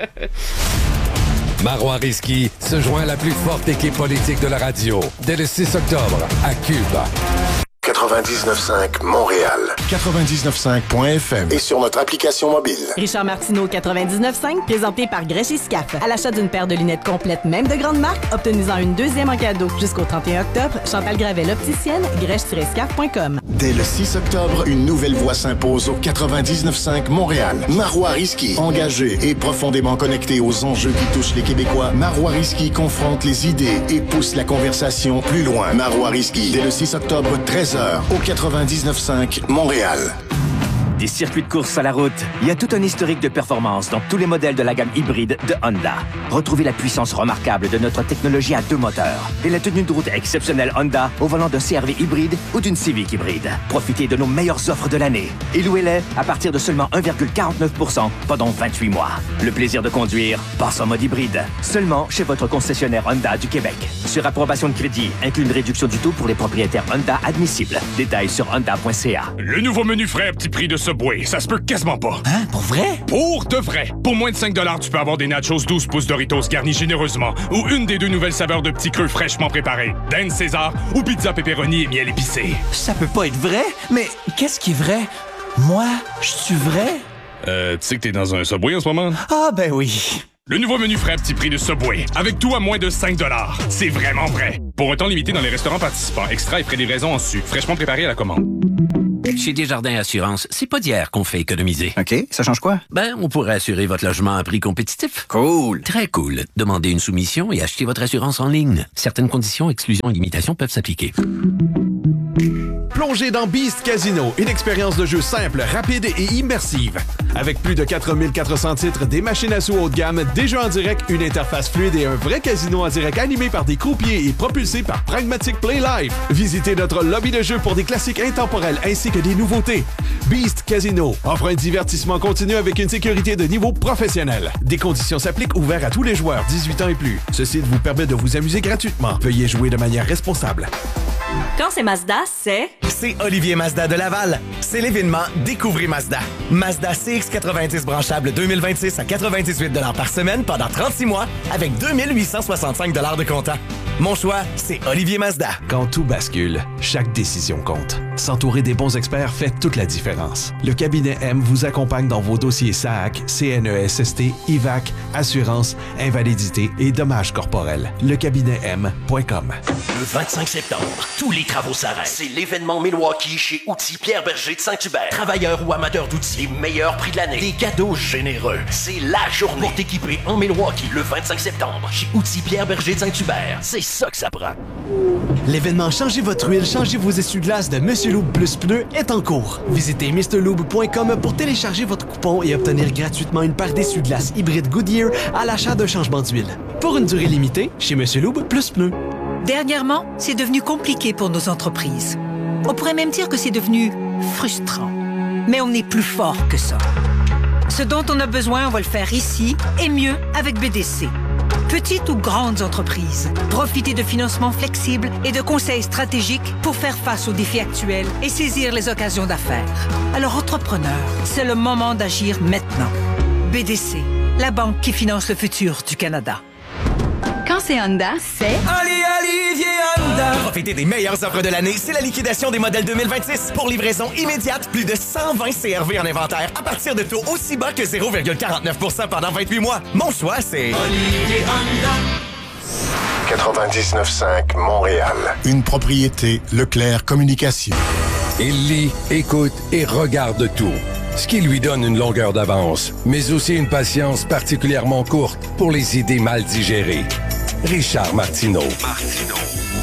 Speaker 4: Marois Risky se joint à la plus forte équipe politique de la radio dès le six octobre à Cube.
Speaker 13: quatre-vingt-dix-neuf cinq Montréal. quatre-vingt-dix-neuf cinq point F M et sur notre application mobile.
Speaker 14: Richard Martineau, quatre-vingt-dix-neuf cinq, présenté par Grèche et Scaf. À l'achat d'une paire de lunettes complètes, même de grande marque, obtenez-en une deuxième en cadeau. Jusqu'au trente et un octobre, Chantal Gravel, opticienne, grèche tiret scaf point com.
Speaker 13: Dès le six octobre, une nouvelle voix s'impose au quatre-vingt-dix-neuf cinq Montréal. Marois Risky, engagé et profondément connecté aux enjeux qui touchent les Québécois, Marois Risky confronte les idées et pousse la conversation plus loin. Marois Risky, dès le six octobre, treize heures, au quatre-vingt-dix-neuf cinq Montréal.
Speaker 8: Des circuits de course à la route, il y a tout un historique de performance dans tous les modèles de la gamme hybride de Honda. Retrouvez la puissance remarquable de notre technologie à deux moteurs et la tenue de route exceptionnelle Honda au volant d'un C R V hybride ou d'une Civic hybride. Profitez de nos meilleures offres de l'année et louez-les à partir de seulement un virgule quarante-neuf pour cent pendant vingt-huit mois. Le plaisir de conduire passe en mode hybride, seulement chez votre concessionnaire Honda du Québec. Sur approbation de crédit, inclut une réduction du taux pour les propriétaires Honda admissibles. Détails sur honda point c a.
Speaker 10: Le nouveau menu frais à petit prix de Subway, ça se peut quasiment pas.
Speaker 22: Hein? Pour vrai?
Speaker 10: Pour de vrai. Pour moins de cinq dollars, tu peux avoir des nachos douze pouces Doritos garnis généreusement ou une des deux nouvelles saveurs de petits queues fraîchement préparées. Dan César ou pizza pepperoni et miel épicé.
Speaker 22: Ça peut pas être vrai? Mais qu'est-ce qui est vrai? Moi, je suis vrai?
Speaker 10: Euh, tu sais que t'es dans un Subway en ce moment?
Speaker 22: Ah, ben oui.
Speaker 10: Le nouveau menu frais à petit prix de Subway, avec tout à moins de cinq dollars. C'est vraiment vrai. Pour un temps limité dans les restaurants participants, extra et frais de livraison en sucre, fraîchement préparé à la commande.
Speaker 12: Chez Desjardins Assurance, c'est pas d'hier qu'on fait économiser.
Speaker 24: OK, ça change quoi?
Speaker 12: Ben, on pourrait assurer votre logement à prix compétitif.
Speaker 24: Cool.
Speaker 12: Très cool. Demandez une soumission et achetez votre assurance en ligne. Certaines conditions, exclusions et limitations peuvent s'appliquer.
Speaker 21: Plongez dans Beast Casino, une expérience de jeu simple, rapide et immersive. Avec plus de quatre mille quatre cents titres, des machines à sous haut de gamme, des jeux en direct, une interface fluide et un vrai casino en direct animé par des croupiers et propulsé par Pragmatic Play Live. Visitez notre lobby de jeu pour des classiques intemporels ainsi que des nouveautés. Beast Casino offre un divertissement continu avec une sécurité de niveau professionnel. Des conditions s'appliquent, ouverts à tous les joueurs, dix-huit ans et plus. Ceci vous permet de vous amuser gratuitement. Veuillez jouer de manière responsable.
Speaker 14: Quand c'est Mazda, c'est...
Speaker 22: C'est Olivier Mazda de Laval. C'est l'événement Découvrez Mazda. Mazda C X quatre-vingt-dix branchable deux mille vingt-six à quatre-vingt-dix-huit dollars par semaine pendant trente-six mois avec deux mille huit cent soixante-cinq dollars de comptant. Mon choix, c'est Olivier Mazda.
Speaker 21: Quand tout bascule, chaque décision compte. S'entourer des bons experts fait toute la différence. Le cabinet M vous accompagne dans vos dossiers S A A C, C N E S S T, I V A C, assurance, invalidité et dommages corporels. Le cabinet M point com.
Speaker 25: Le vingt-cinq septembre, tous les travaux s'arrêtent. C'est l'événement Milwaukee chez Outils Pierre Berger de Saint-Hubert. Travailleurs ou amateurs d'outils, les meilleurs prix de l'année. Des cadeaux généreux. C'est la journée pour t'équiper en Milwaukee le vingt-cinq septembre chez Outils Pierre Berger de Saint-Hubert. C'est ça que ça prend.
Speaker 22: L'événement Changez votre huile, changez vos essuie-glaces de Monsieur Lube Plus Pneus est en cours. Visitez mister lube point com pour télécharger votre coupon et obtenir gratuitement une paire d'essuie-glaces hybride Goodyear à l'achat d'un changement d'huile. Pour une durée limitée, chez Monsieur Lube Plus Pneus.
Speaker 26: Dernièrement, c'est devenu compliqué pour nos entreprises. On pourrait même dire que c'est devenu frustrant. Mais on est plus fort que ça. Ce dont on a besoin, on va le faire ici et mieux avec B D C. Petites ou grandes entreprises, profitez de financements flexibles et de conseils stratégiques pour faire face aux défis actuels et saisir les occasions d'affaires. Alors, entrepreneurs, c'est le moment d'agir maintenant. B D C, la banque qui finance le futur du Canada.
Speaker 14: Quand c'est Honda, c'est...
Speaker 22: Allez, Olivier Honda! Profitez des meilleures offres de l'année, c'est la liquidation des modèles deux mille vingt-six. Pour livraison immédiate, plus de cent vingt C R V en inventaire à partir de taux aussi bas que zéro virgule quarante-neuf pour cent pendant vingt-huit mois. Mon choix, c'est...
Speaker 25: Olivier Honda.
Speaker 13: quatre-vingt-dix-neuf cinq Montréal. Une propriété Leclerc Communication.
Speaker 4: Il lit, écoute et regarde tout. Ce qui lui donne une longueur d'avance, mais aussi une patience particulièrement courte pour les idées mal digérées. Richard Martineau.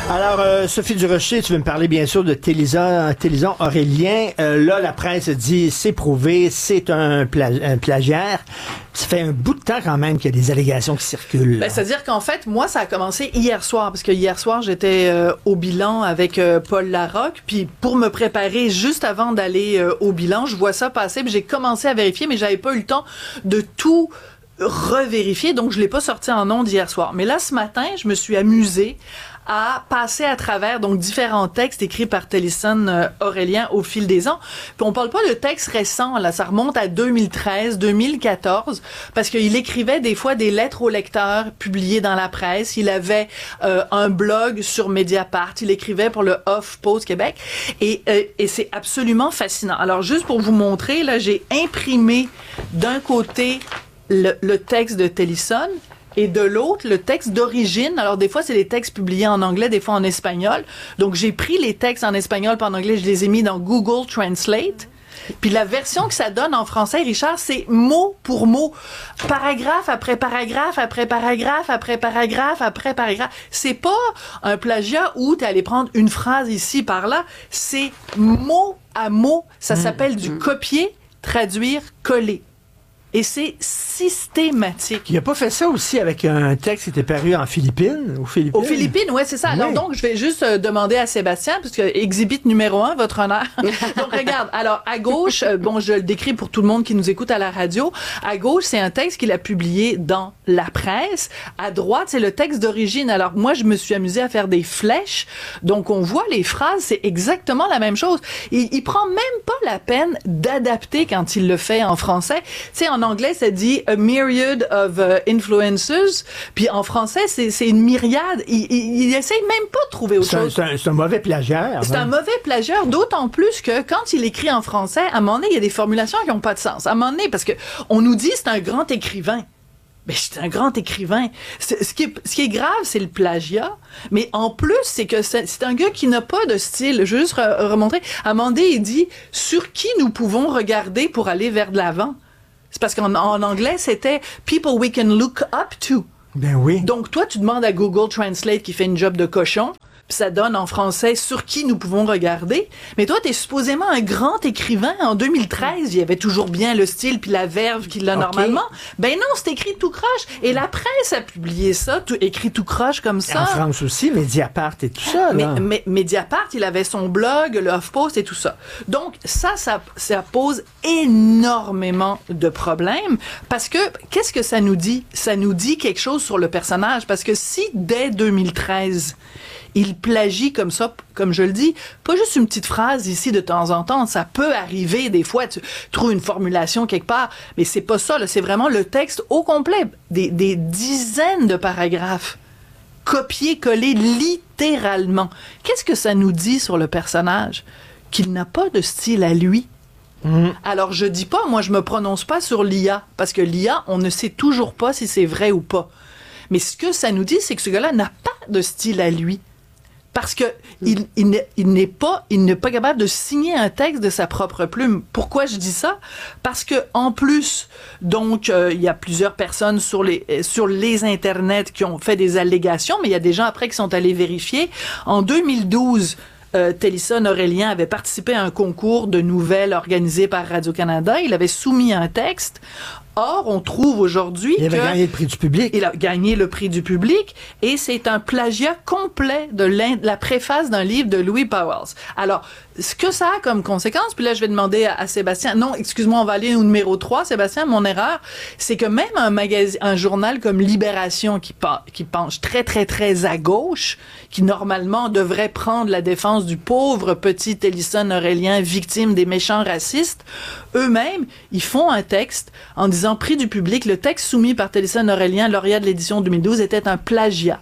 Speaker 5: Alors, euh, Sophie Durocher, tu veux me parler bien sûr de Télison, Télison Aurélien. Euh, là, la presse dit, c'est prouvé, c'est un, pla- un plagiaire. Ça fait un bout de temps quand même qu'il y a des allégations qui circulent.
Speaker 11: Ben, c'est-à-dire qu'en fait, moi, ça a commencé hier soir, parce que hier soir, j'étais euh, au bilan avec euh, Paul Larocque, puis pour me préparer juste avant d'aller euh, au bilan, je vois ça passer, puis j'ai commencé à vérifier, mais j'avais pas eu le temps de tout revérifier, donc je l'ai pas sorti en ondes hier soir. Mais là, ce matin, je me suis amusée à passer à travers donc différents textes écrits par Télison euh, Aurélien au fil des ans. Puis on parle pas de textes récents, là, ça remonte à deux mille treize, deux mille quatorze, parce qu'il écrivait des fois des lettres aux lecteurs publiées dans la presse. Il avait euh, un blog sur Mediapart, il écrivait pour le HuffPost Québec, et, euh, et c'est absolument fascinant. Alors juste pour vous montrer, là, j'ai imprimé d'un côté le, le texte de Télison, et de l'autre, le texte d'origine. Alors, des fois, c'est les textes publiés en anglais, des fois en espagnol. Donc, j'ai pris les textes en espagnol pas en anglais, je les ai mis dans Google Translate. Puis la version que ça donne en français, Richard, c'est mot pour mot, paragraphe après paragraphe après paragraphe après paragraphe après paragraphe. C'est pas un plagiat où t'es allé prendre une phrase ici par là. C'est mot à mot. Ça mmh. s'appelle du copier, traduire, coller. Et c'est systématique.
Speaker 5: Il n'a pas fait ça aussi avec un texte qui était paru en Philippines? Aux Philippines,
Speaker 11: Aux Philippines, oui, c'est ça. Alors, oui. donc, je vais juste euh, demander à Sébastien, parce que exhibit numéro un, votre honneur. Donc, regarde. Alors, à gauche, euh, bon, je le décris pour tout le monde qui nous écoute à la radio. À gauche, c'est un texte qu'il a publié dans la presse. À droite, c'est le texte d'origine. Alors, moi, je me suis amusée à faire des flèches. Donc, on voit les phrases, c'est exactement la même chose. Il, il prend même pas la peine d'adapter quand il le fait en français. Tu sais, en anglais, ça dit a myriad of uh, influences. Puis en français, c'est, c'est une myriade. Il, il, il essaye même pas de trouver autre
Speaker 5: c'est
Speaker 11: chose.
Speaker 5: Un, c'est, un, c'est un mauvais plagiaire.
Speaker 11: C'est hein? un mauvais plagieur, d'autant plus que quand il écrit en français, à un moment donné, il y a des formulations qui n'ont pas de sens. À un moment donné, parce que on nous dit c'est un grand écrivain. Mais c'est un grand écrivain. C'est, ce, qui est, ce qui est grave, c'est le plagiat. Mais en plus, c'est que c'est, c'est un gars qui n'a pas de style. Je vais juste re- remontrer. À un moment donné, il dit « Sur qui nous pouvons regarder pour aller vers de l'avant? » C'est parce qu'en en anglais, c'était « People we can look up to ».
Speaker 5: Ben oui.
Speaker 11: Donc, toi, tu demandes à Google Translate qui fait une job de cochon, puis ça donne en français « Sur qui nous pouvons regarder ». Mais toi, t'es supposément un grand écrivain. En deux mille treize, il y avait toujours bien le style puis la verve qu'il a okay. normalement. Ben non, c'est écrit tout croche. Et la presse a publié ça, tout, écrit tout croche comme ça.
Speaker 5: En France aussi, Mediapart et tout ça. Là.
Speaker 11: Mais, mais Mediapart, il avait son blog, le HuffPost et tout ça. Donc, ça, ça, ça pose énormément de problèmes parce que, qu'est-ce que ça nous dit? Ça nous dit quelque chose sur le personnage. Parce que si, dès deux mille treize, il plagie comme ça, comme je le dis, pas juste une petite phrase ici de temps en temps, ça peut arriver des fois, tu trouves une formulation quelque part, mais c'est pas ça, là, c'est vraiment le texte au complet, des, des dizaines de paragraphes, copier-coller littéralement. Qu'est-ce que ça nous dit sur le personnage? Qu'il n'a pas de style à lui. Mmh. Alors, je dis pas, moi, je me prononce pas sur l'I A, parce que l'I A, on ne sait toujours pas si c'est vrai ou pas. Mais ce que ça nous dit, c'est que ce gars-là n'a pas de style à lui. Parce que il, il, n'est, il n'est pas, il n'est pas capable de signer un texte de sa propre plume. Pourquoi je dis ça? Parce que en plus, donc, euh, il y a plusieurs personnes sur les sur les internets qui ont fait des allégations, mais il y a des gens après qui sont allés vérifier. En deux mille douze, euh, Télison Aurélien avait participé à un concours de nouvelles organisé par Radio-Canada. Il avait soumis un texte. Or, on trouve aujourd'hui
Speaker 5: il avait
Speaker 11: que
Speaker 5: gagné le prix du public.
Speaker 11: Il a gagné le prix du public et c'est un plagiat complet de la préface d'un livre de Louis Pauwels. Alors, ce que ça a comme conséquence, puis là, je vais demander à, à Sébastien, non, excuse-moi, on va aller au numéro trois, Sébastien, mon erreur, c'est que même un magazine, un journal comme Libération qui, qui penche très, très, très à gauche, qui normalement devrait prendre la défense du pauvre petit Télison Aurélien, victime des méchants racistes, eux-mêmes, ils font un texte en disant prix du public, le texte soumis par Télison Aurélien, lauréat de l'édition deux mille douze, était un plagiat.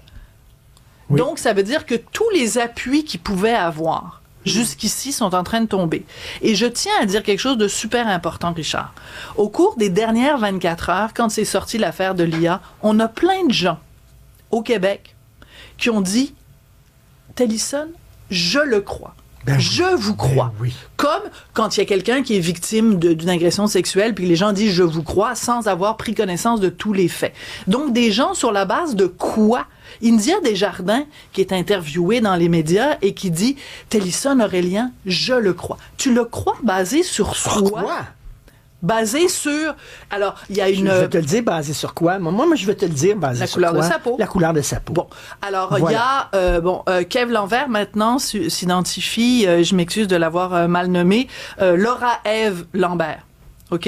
Speaker 11: Oui. Donc, ça veut dire que tous les appuis qu'ils pouvaient avoir jusqu'ici sont en train de tomber. Et je tiens à dire quelque chose de super important, Richard. Au cours des dernières vingt-quatre heures, quand c'est sorti l'affaire de l'I A, on a plein de gens au Québec qui ont dit « Télison, je le crois. »
Speaker 5: Ben
Speaker 11: je vous crois.
Speaker 5: Ben oui.
Speaker 11: Comme quand il y a quelqu'un qui est victime de, d'une agression sexuelle, puis les gens disent je vous crois sans avoir pris connaissance de tous les faits. Donc des gens sur la base de quoi? India Desjardins, qui est interviewé dans les médias et qui dit Télison Aurélien, je le crois. Tu le crois basé sur, sur quoi? quoi? Basé sur... Alors, il y a une...
Speaker 5: Je vais te le dire basé sur quoi? Moi, moi je vais te le dire basé
Speaker 11: la
Speaker 5: sur quoi?
Speaker 11: La couleur de sa peau.
Speaker 5: La couleur de sa peau.
Speaker 11: Bon, alors, il
Speaker 5: voilà.
Speaker 11: y a... Euh, bon, euh, Kev Lanvert, maintenant, su- s'identifie, euh, je m'excuse de l'avoir euh, mal nommé, euh, Laura Ève Lambert. OK?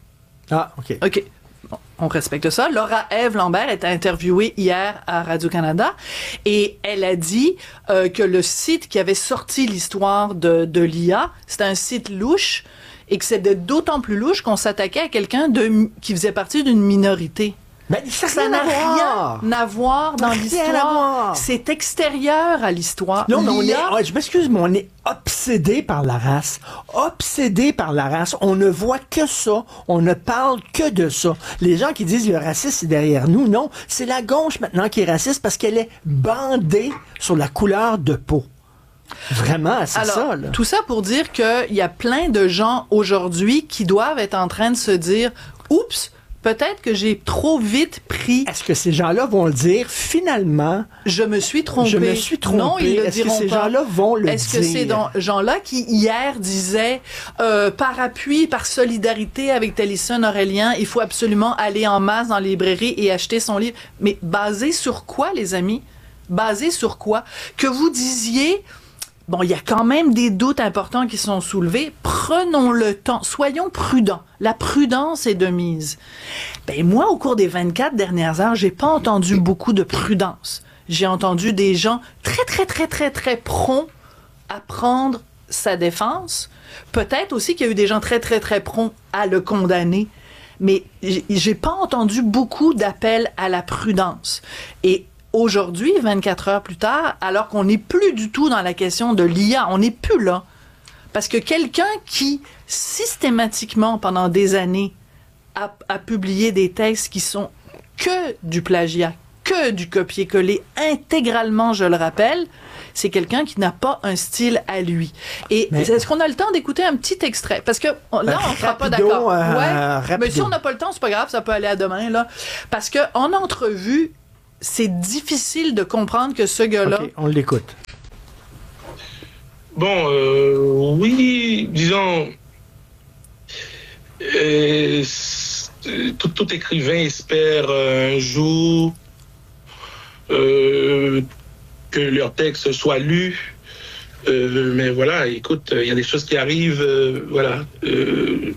Speaker 5: Ah, OK.
Speaker 11: OK. Bon, on respecte ça. Laura Ève Lambert est interviewée hier à Radio-Canada et elle a dit euh, que le site qui avait sorti l'histoire de, de l'I A, c'était un site louche et que c'était d'autant plus louche qu'on s'attaquait à quelqu'un de, qui faisait partie d'une minorité.
Speaker 5: Mais ça,
Speaker 11: ça n'a rien à voir dans
Speaker 5: Rien
Speaker 11: l'histoire.
Speaker 5: à voir.
Speaker 11: C'est extérieur à l'histoire.
Speaker 5: Non, mais on
Speaker 11: L'I A,
Speaker 5: est, oh, je m'excuse, mais on est obsédé par la race. Obsédé par la race. On ne voit que ça. On ne parle que de ça. Les gens qui disent le racisme, c'est derrière nous. Non, c'est la gauche maintenant qui est raciste parce qu'elle est bandée sur la couleur de peau. Vraiment, c'est
Speaker 11: Alors,
Speaker 5: ça, là.
Speaker 11: Tout ça pour dire qu'il y a plein de gens aujourd'hui qui doivent être en train de se dire « Oups, peut-être que j'ai trop vite pris... »
Speaker 5: Est-ce que ces gens-là vont le dire, finalement?
Speaker 11: Je me suis trompé.
Speaker 5: Je me suis trompé.
Speaker 11: Non, ils le
Speaker 5: Est-ce
Speaker 11: diront
Speaker 5: que ces
Speaker 11: pas.
Speaker 5: gens-là vont le
Speaker 11: Est-ce
Speaker 5: dire?
Speaker 11: que ces don- gens-là qui, hier, disaient euh, par appui, par solidarité avec Télison Aurélien, il faut absolument aller en masse dans les librairies et acheter son livre. Mais basé sur quoi, les amis? Basé sur quoi? Que vous disiez... Bon, il y a quand même des doutes importants qui sont soulevés. Prenons le temps. Soyons prudents. La prudence est de mise. Ben, moi, au cours des vingt-quatre dernières heures, j'ai pas entendu beaucoup de prudence. J'ai entendu des gens très, très, très, très, très prompts à prendre sa défense. Peut-être aussi qu'il y a eu des gens très, très, très prompts à le condamner. Mais j'ai pas entendu beaucoup d'appels à la prudence. Et aujourd'hui, vingt-quatre heures plus tard, alors qu'on n'est plus du tout dans la question de l'I A, on n'est plus là. Parce que quelqu'un qui, systématiquement, pendant des années, a, a publié des textes qui sont que du plagiat, que du copier-coller, intégralement, je le rappelle, c'est quelqu'un qui n'a pas un style à lui. Et mais... est-ce qu'on a le temps d'écouter un petit extrait? Parce que là, on ne sera pas d'accord.
Speaker 5: Euh,
Speaker 11: ouais, mais si on n'a pas le temps, c'est pas grave, ça peut aller à demain, là. Parce qu'en entrevue, c'est difficile de comprendre que ce gars-là...
Speaker 5: OK, on l'écoute.
Speaker 16: Bon, euh, oui, disons... Euh, tout, tout écrivain espère un jour euh, que leur texte soit lu. Euh, mais voilà, écoute, il y a des choses qui arrivent, euh, voilà... Euh,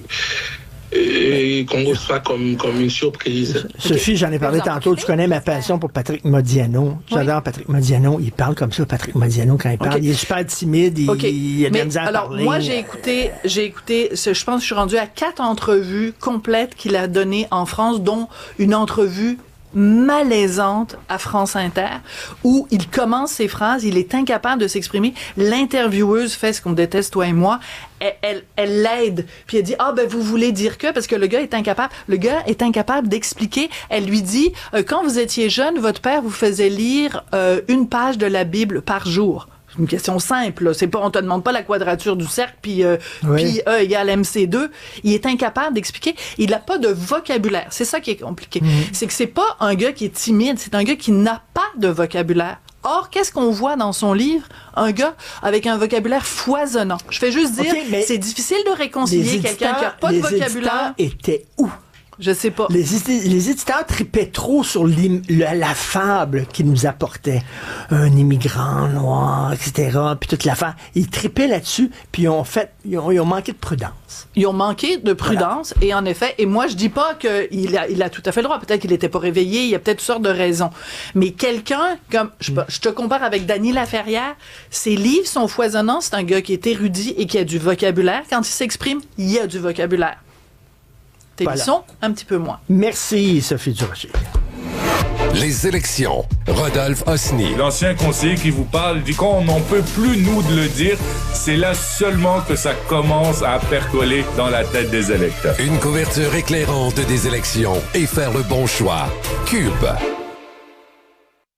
Speaker 16: et qu'on reçoit comme, comme une surprise.
Speaker 5: Sophie, j'en ai parlé tantôt, tu connais ma passion pour Patrick Modiano. J'adore oui. Patrick Modiano, il parle comme ça, Patrick Modiano, quand il parle. Okay. Il est super timide, il, okay. il a de la misère à parler.
Speaker 11: Alors, moi, j'ai écouté, j'ai écouté, je pense que je suis rendu à quatre entrevues complètes qu'il a données en France, dont une entrevue malaisante à France Inter, où il commence ses phrases, il est incapable de s'exprimer. L'intervieweuse fait ce qu'on déteste, toi et moi. Elle, elle, elle l'aide, puis elle dit « Ah, ben, vous voulez dire que... » Parce que le gars est incapable. Le gars est incapable d'expliquer. Elle lui dit euh, « Quand vous étiez jeune, votre père vous faisait lire euh, une page de la Bible par jour. » C'est une question simple, là. C'est pas, on te demande pas la quadrature du cercle, puis euh, oui. puis E égale M C deux. Il est incapable d'expliquer. Il n'a pas de vocabulaire. C'est ça qui est compliqué. Mmh. C'est que c'est pas un gars qui est timide, c'est un gars qui n'a pas de vocabulaire. Or, qu'est-ce qu'on voit dans son livre? Un gars avec un vocabulaire foisonnant. Je fais juste dire, okay, c'est difficile de réconcilier quelqu'un qui n'a pas de vocabulaire.
Speaker 5: Les éditeurs étaient où?
Speaker 11: Je sais pas.
Speaker 5: Les, les éditeurs tripaient trop sur le, la fable qu'ils nous apportaient. Un immigrant noir, et cetera. Puis toute l'affaire. Ils tripaient là-dessus, puis ils ont fait, ils ont, ils ont manqué de prudence.
Speaker 11: Ils ont manqué de prudence, voilà. Et en effet, et moi je dis pas qu'il a, il a tout à fait le droit. Peut-être qu'il était pas réveillé, il y a peut-être toutes sortes de raisons. Mais quelqu'un, comme, je, mm. je te compare avec Dany Laferrière, ses livres sont foisonnants, c'est un gars qui est érudit et qui a du vocabulaire. Quand il s'exprime, il y a du vocabulaire. Voilà. Un petit peu moins.
Speaker 5: Merci, Sophie Durocher.
Speaker 4: Les élections. Rodolphe Osny.
Speaker 17: L'ancien conseiller qui vous parle dit qu'on n'en peut plus, nous, de le dire. C'est là seulement que ça commence à percoler dans la tête des électeurs.
Speaker 4: Une couverture éclairante des élections et faire le bon choix. Cube.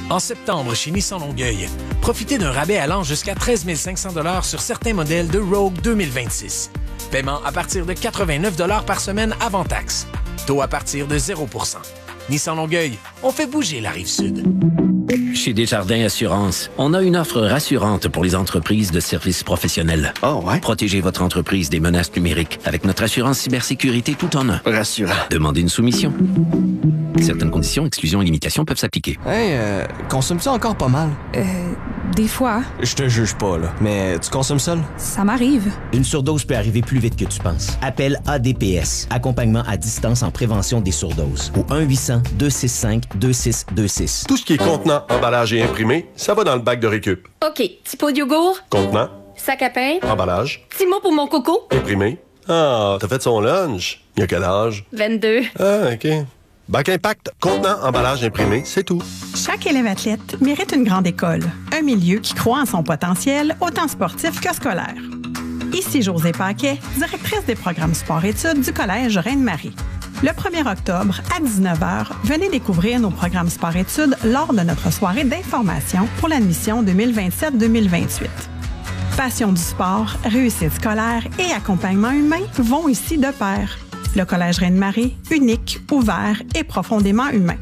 Speaker 1: En septembre, chez Nissan Longueuil, profitez d'un rabais allant jusqu'à treize mille cinq cents dollars sur certains modèles de Rogue deux mille vingt-six. Paiement à partir de quatre-vingt-neuf dollars par semaine avant taxe. Taux à partir de zéro pour cent. Nissan Longueuil, on fait bouger la Rive-Sud.
Speaker 12: Chez Desjardins Assurance, on a une offre rassurante pour les entreprises de services professionnels.
Speaker 3: Oh ouais?
Speaker 12: Protégez votre entreprise des menaces numériques avec notre assurance cybersécurité tout en un.
Speaker 3: Rassurant.
Speaker 12: Demandez une soumission. Certaines conditions, exclusions et limitations peuvent s'appliquer.
Speaker 22: Hey, euh, consommes-tu encore pas mal?
Speaker 9: Euh, des fois.
Speaker 22: Je te juge pas, là. Mais tu consommes seul?
Speaker 9: Ça m'arrive.
Speaker 18: Une surdose peut arriver plus vite que tu penses. Appelle A D P S, accompagnement à distance en prévention des surdoses, au un huit cents deux six cinq deux six deux six.
Speaker 19: Tout ce qui est contenant, emballage et imprimé, ça va dans le bac de récup.
Speaker 20: OK. Petit pot de yogourt.
Speaker 19: Contenant,
Speaker 20: Sac à pain.
Speaker 19: emballage,
Speaker 20: Petit mot pour mon coco.
Speaker 19: imprimé. Ah, t'as fait son lunch. Il y a quel âge?
Speaker 20: vingt-deux.
Speaker 19: Ah, OK. Bac Impact, contenant, emballage, imprimé, c'est tout.
Speaker 23: Chaque élève athlète mérite une grande école, un milieu qui croit en son potentiel, autant sportif que scolaire. Ici Josée Paquet, directrice des programmes sport-études du Collège Reine-Marie. Le premier octobre, à dix-neuf heures, venez découvrir nos programmes sport-études lors de notre soirée d'information pour l'admission deux mille vingt-sept deux mille vingt-huit. Passion du sport, réussite scolaire et accompagnement humain vont ici de pair. Le Collège Reine-Marie, unique, ouvert et profondément humain.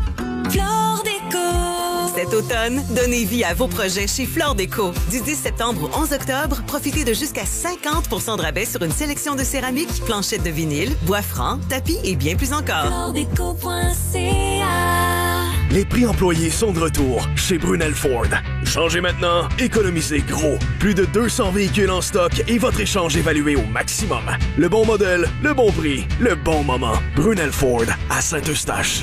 Speaker 14: Flore Déco. Cet automne, donnez vie à vos projets chez Flore Déco. Du dix septembre au onze octobre, profitez de jusqu'à cinquante pour cent de rabais sur une sélection de céramique, planchettes de vinyle, bois franc, tapis et bien plus encore. flore déco point c a.
Speaker 27: Les prix employés sont de retour chez Brunel Ford. Changez maintenant, économisez gros. Plus de deux cents véhicules en stock et votre échange évalué au maximum. Le bon modèle, le bon prix, le bon moment. Brunel Ford à Saint-Eustache.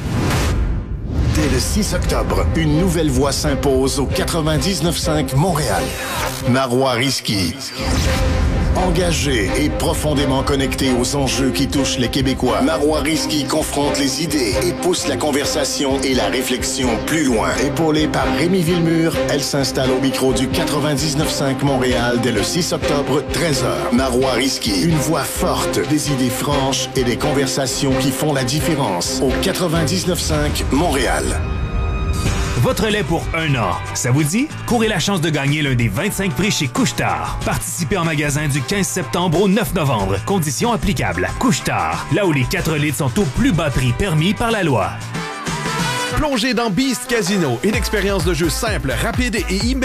Speaker 13: Dès le six octobre, une nouvelle voix s'impose au quatre-vingt-dix-neuf cinq Montréal. Marois Risky. Engagé et profondément connecté aux enjeux qui touchent les Québécois, Marois Risky confronte les idées et pousse la conversation et la réflexion plus loin. Épaulée par Rémi Villemur, elle s'installe au micro du quatre-vingt-dix-neuf cinq Montréal dès le six octobre, treize heures. Marois Risky, une voix forte, des idées franches et des conversations qui font la différence. Au quatre-vingt-dix-neuf cinq Montréal.
Speaker 28: Votre lait pour un an. Ça vous dit? Courez la chance de gagner l'un des vingt-cinq prix chez Couche-Tard. Participez en magasin du quinze septembre au neuf novembre. Conditions applicables. Couche-Tard, là où les quatre litres sont au plus bas prix permis par la loi.
Speaker 21: Plongez dans Beast Casino, une expérience de jeu simple, rapide et immersive.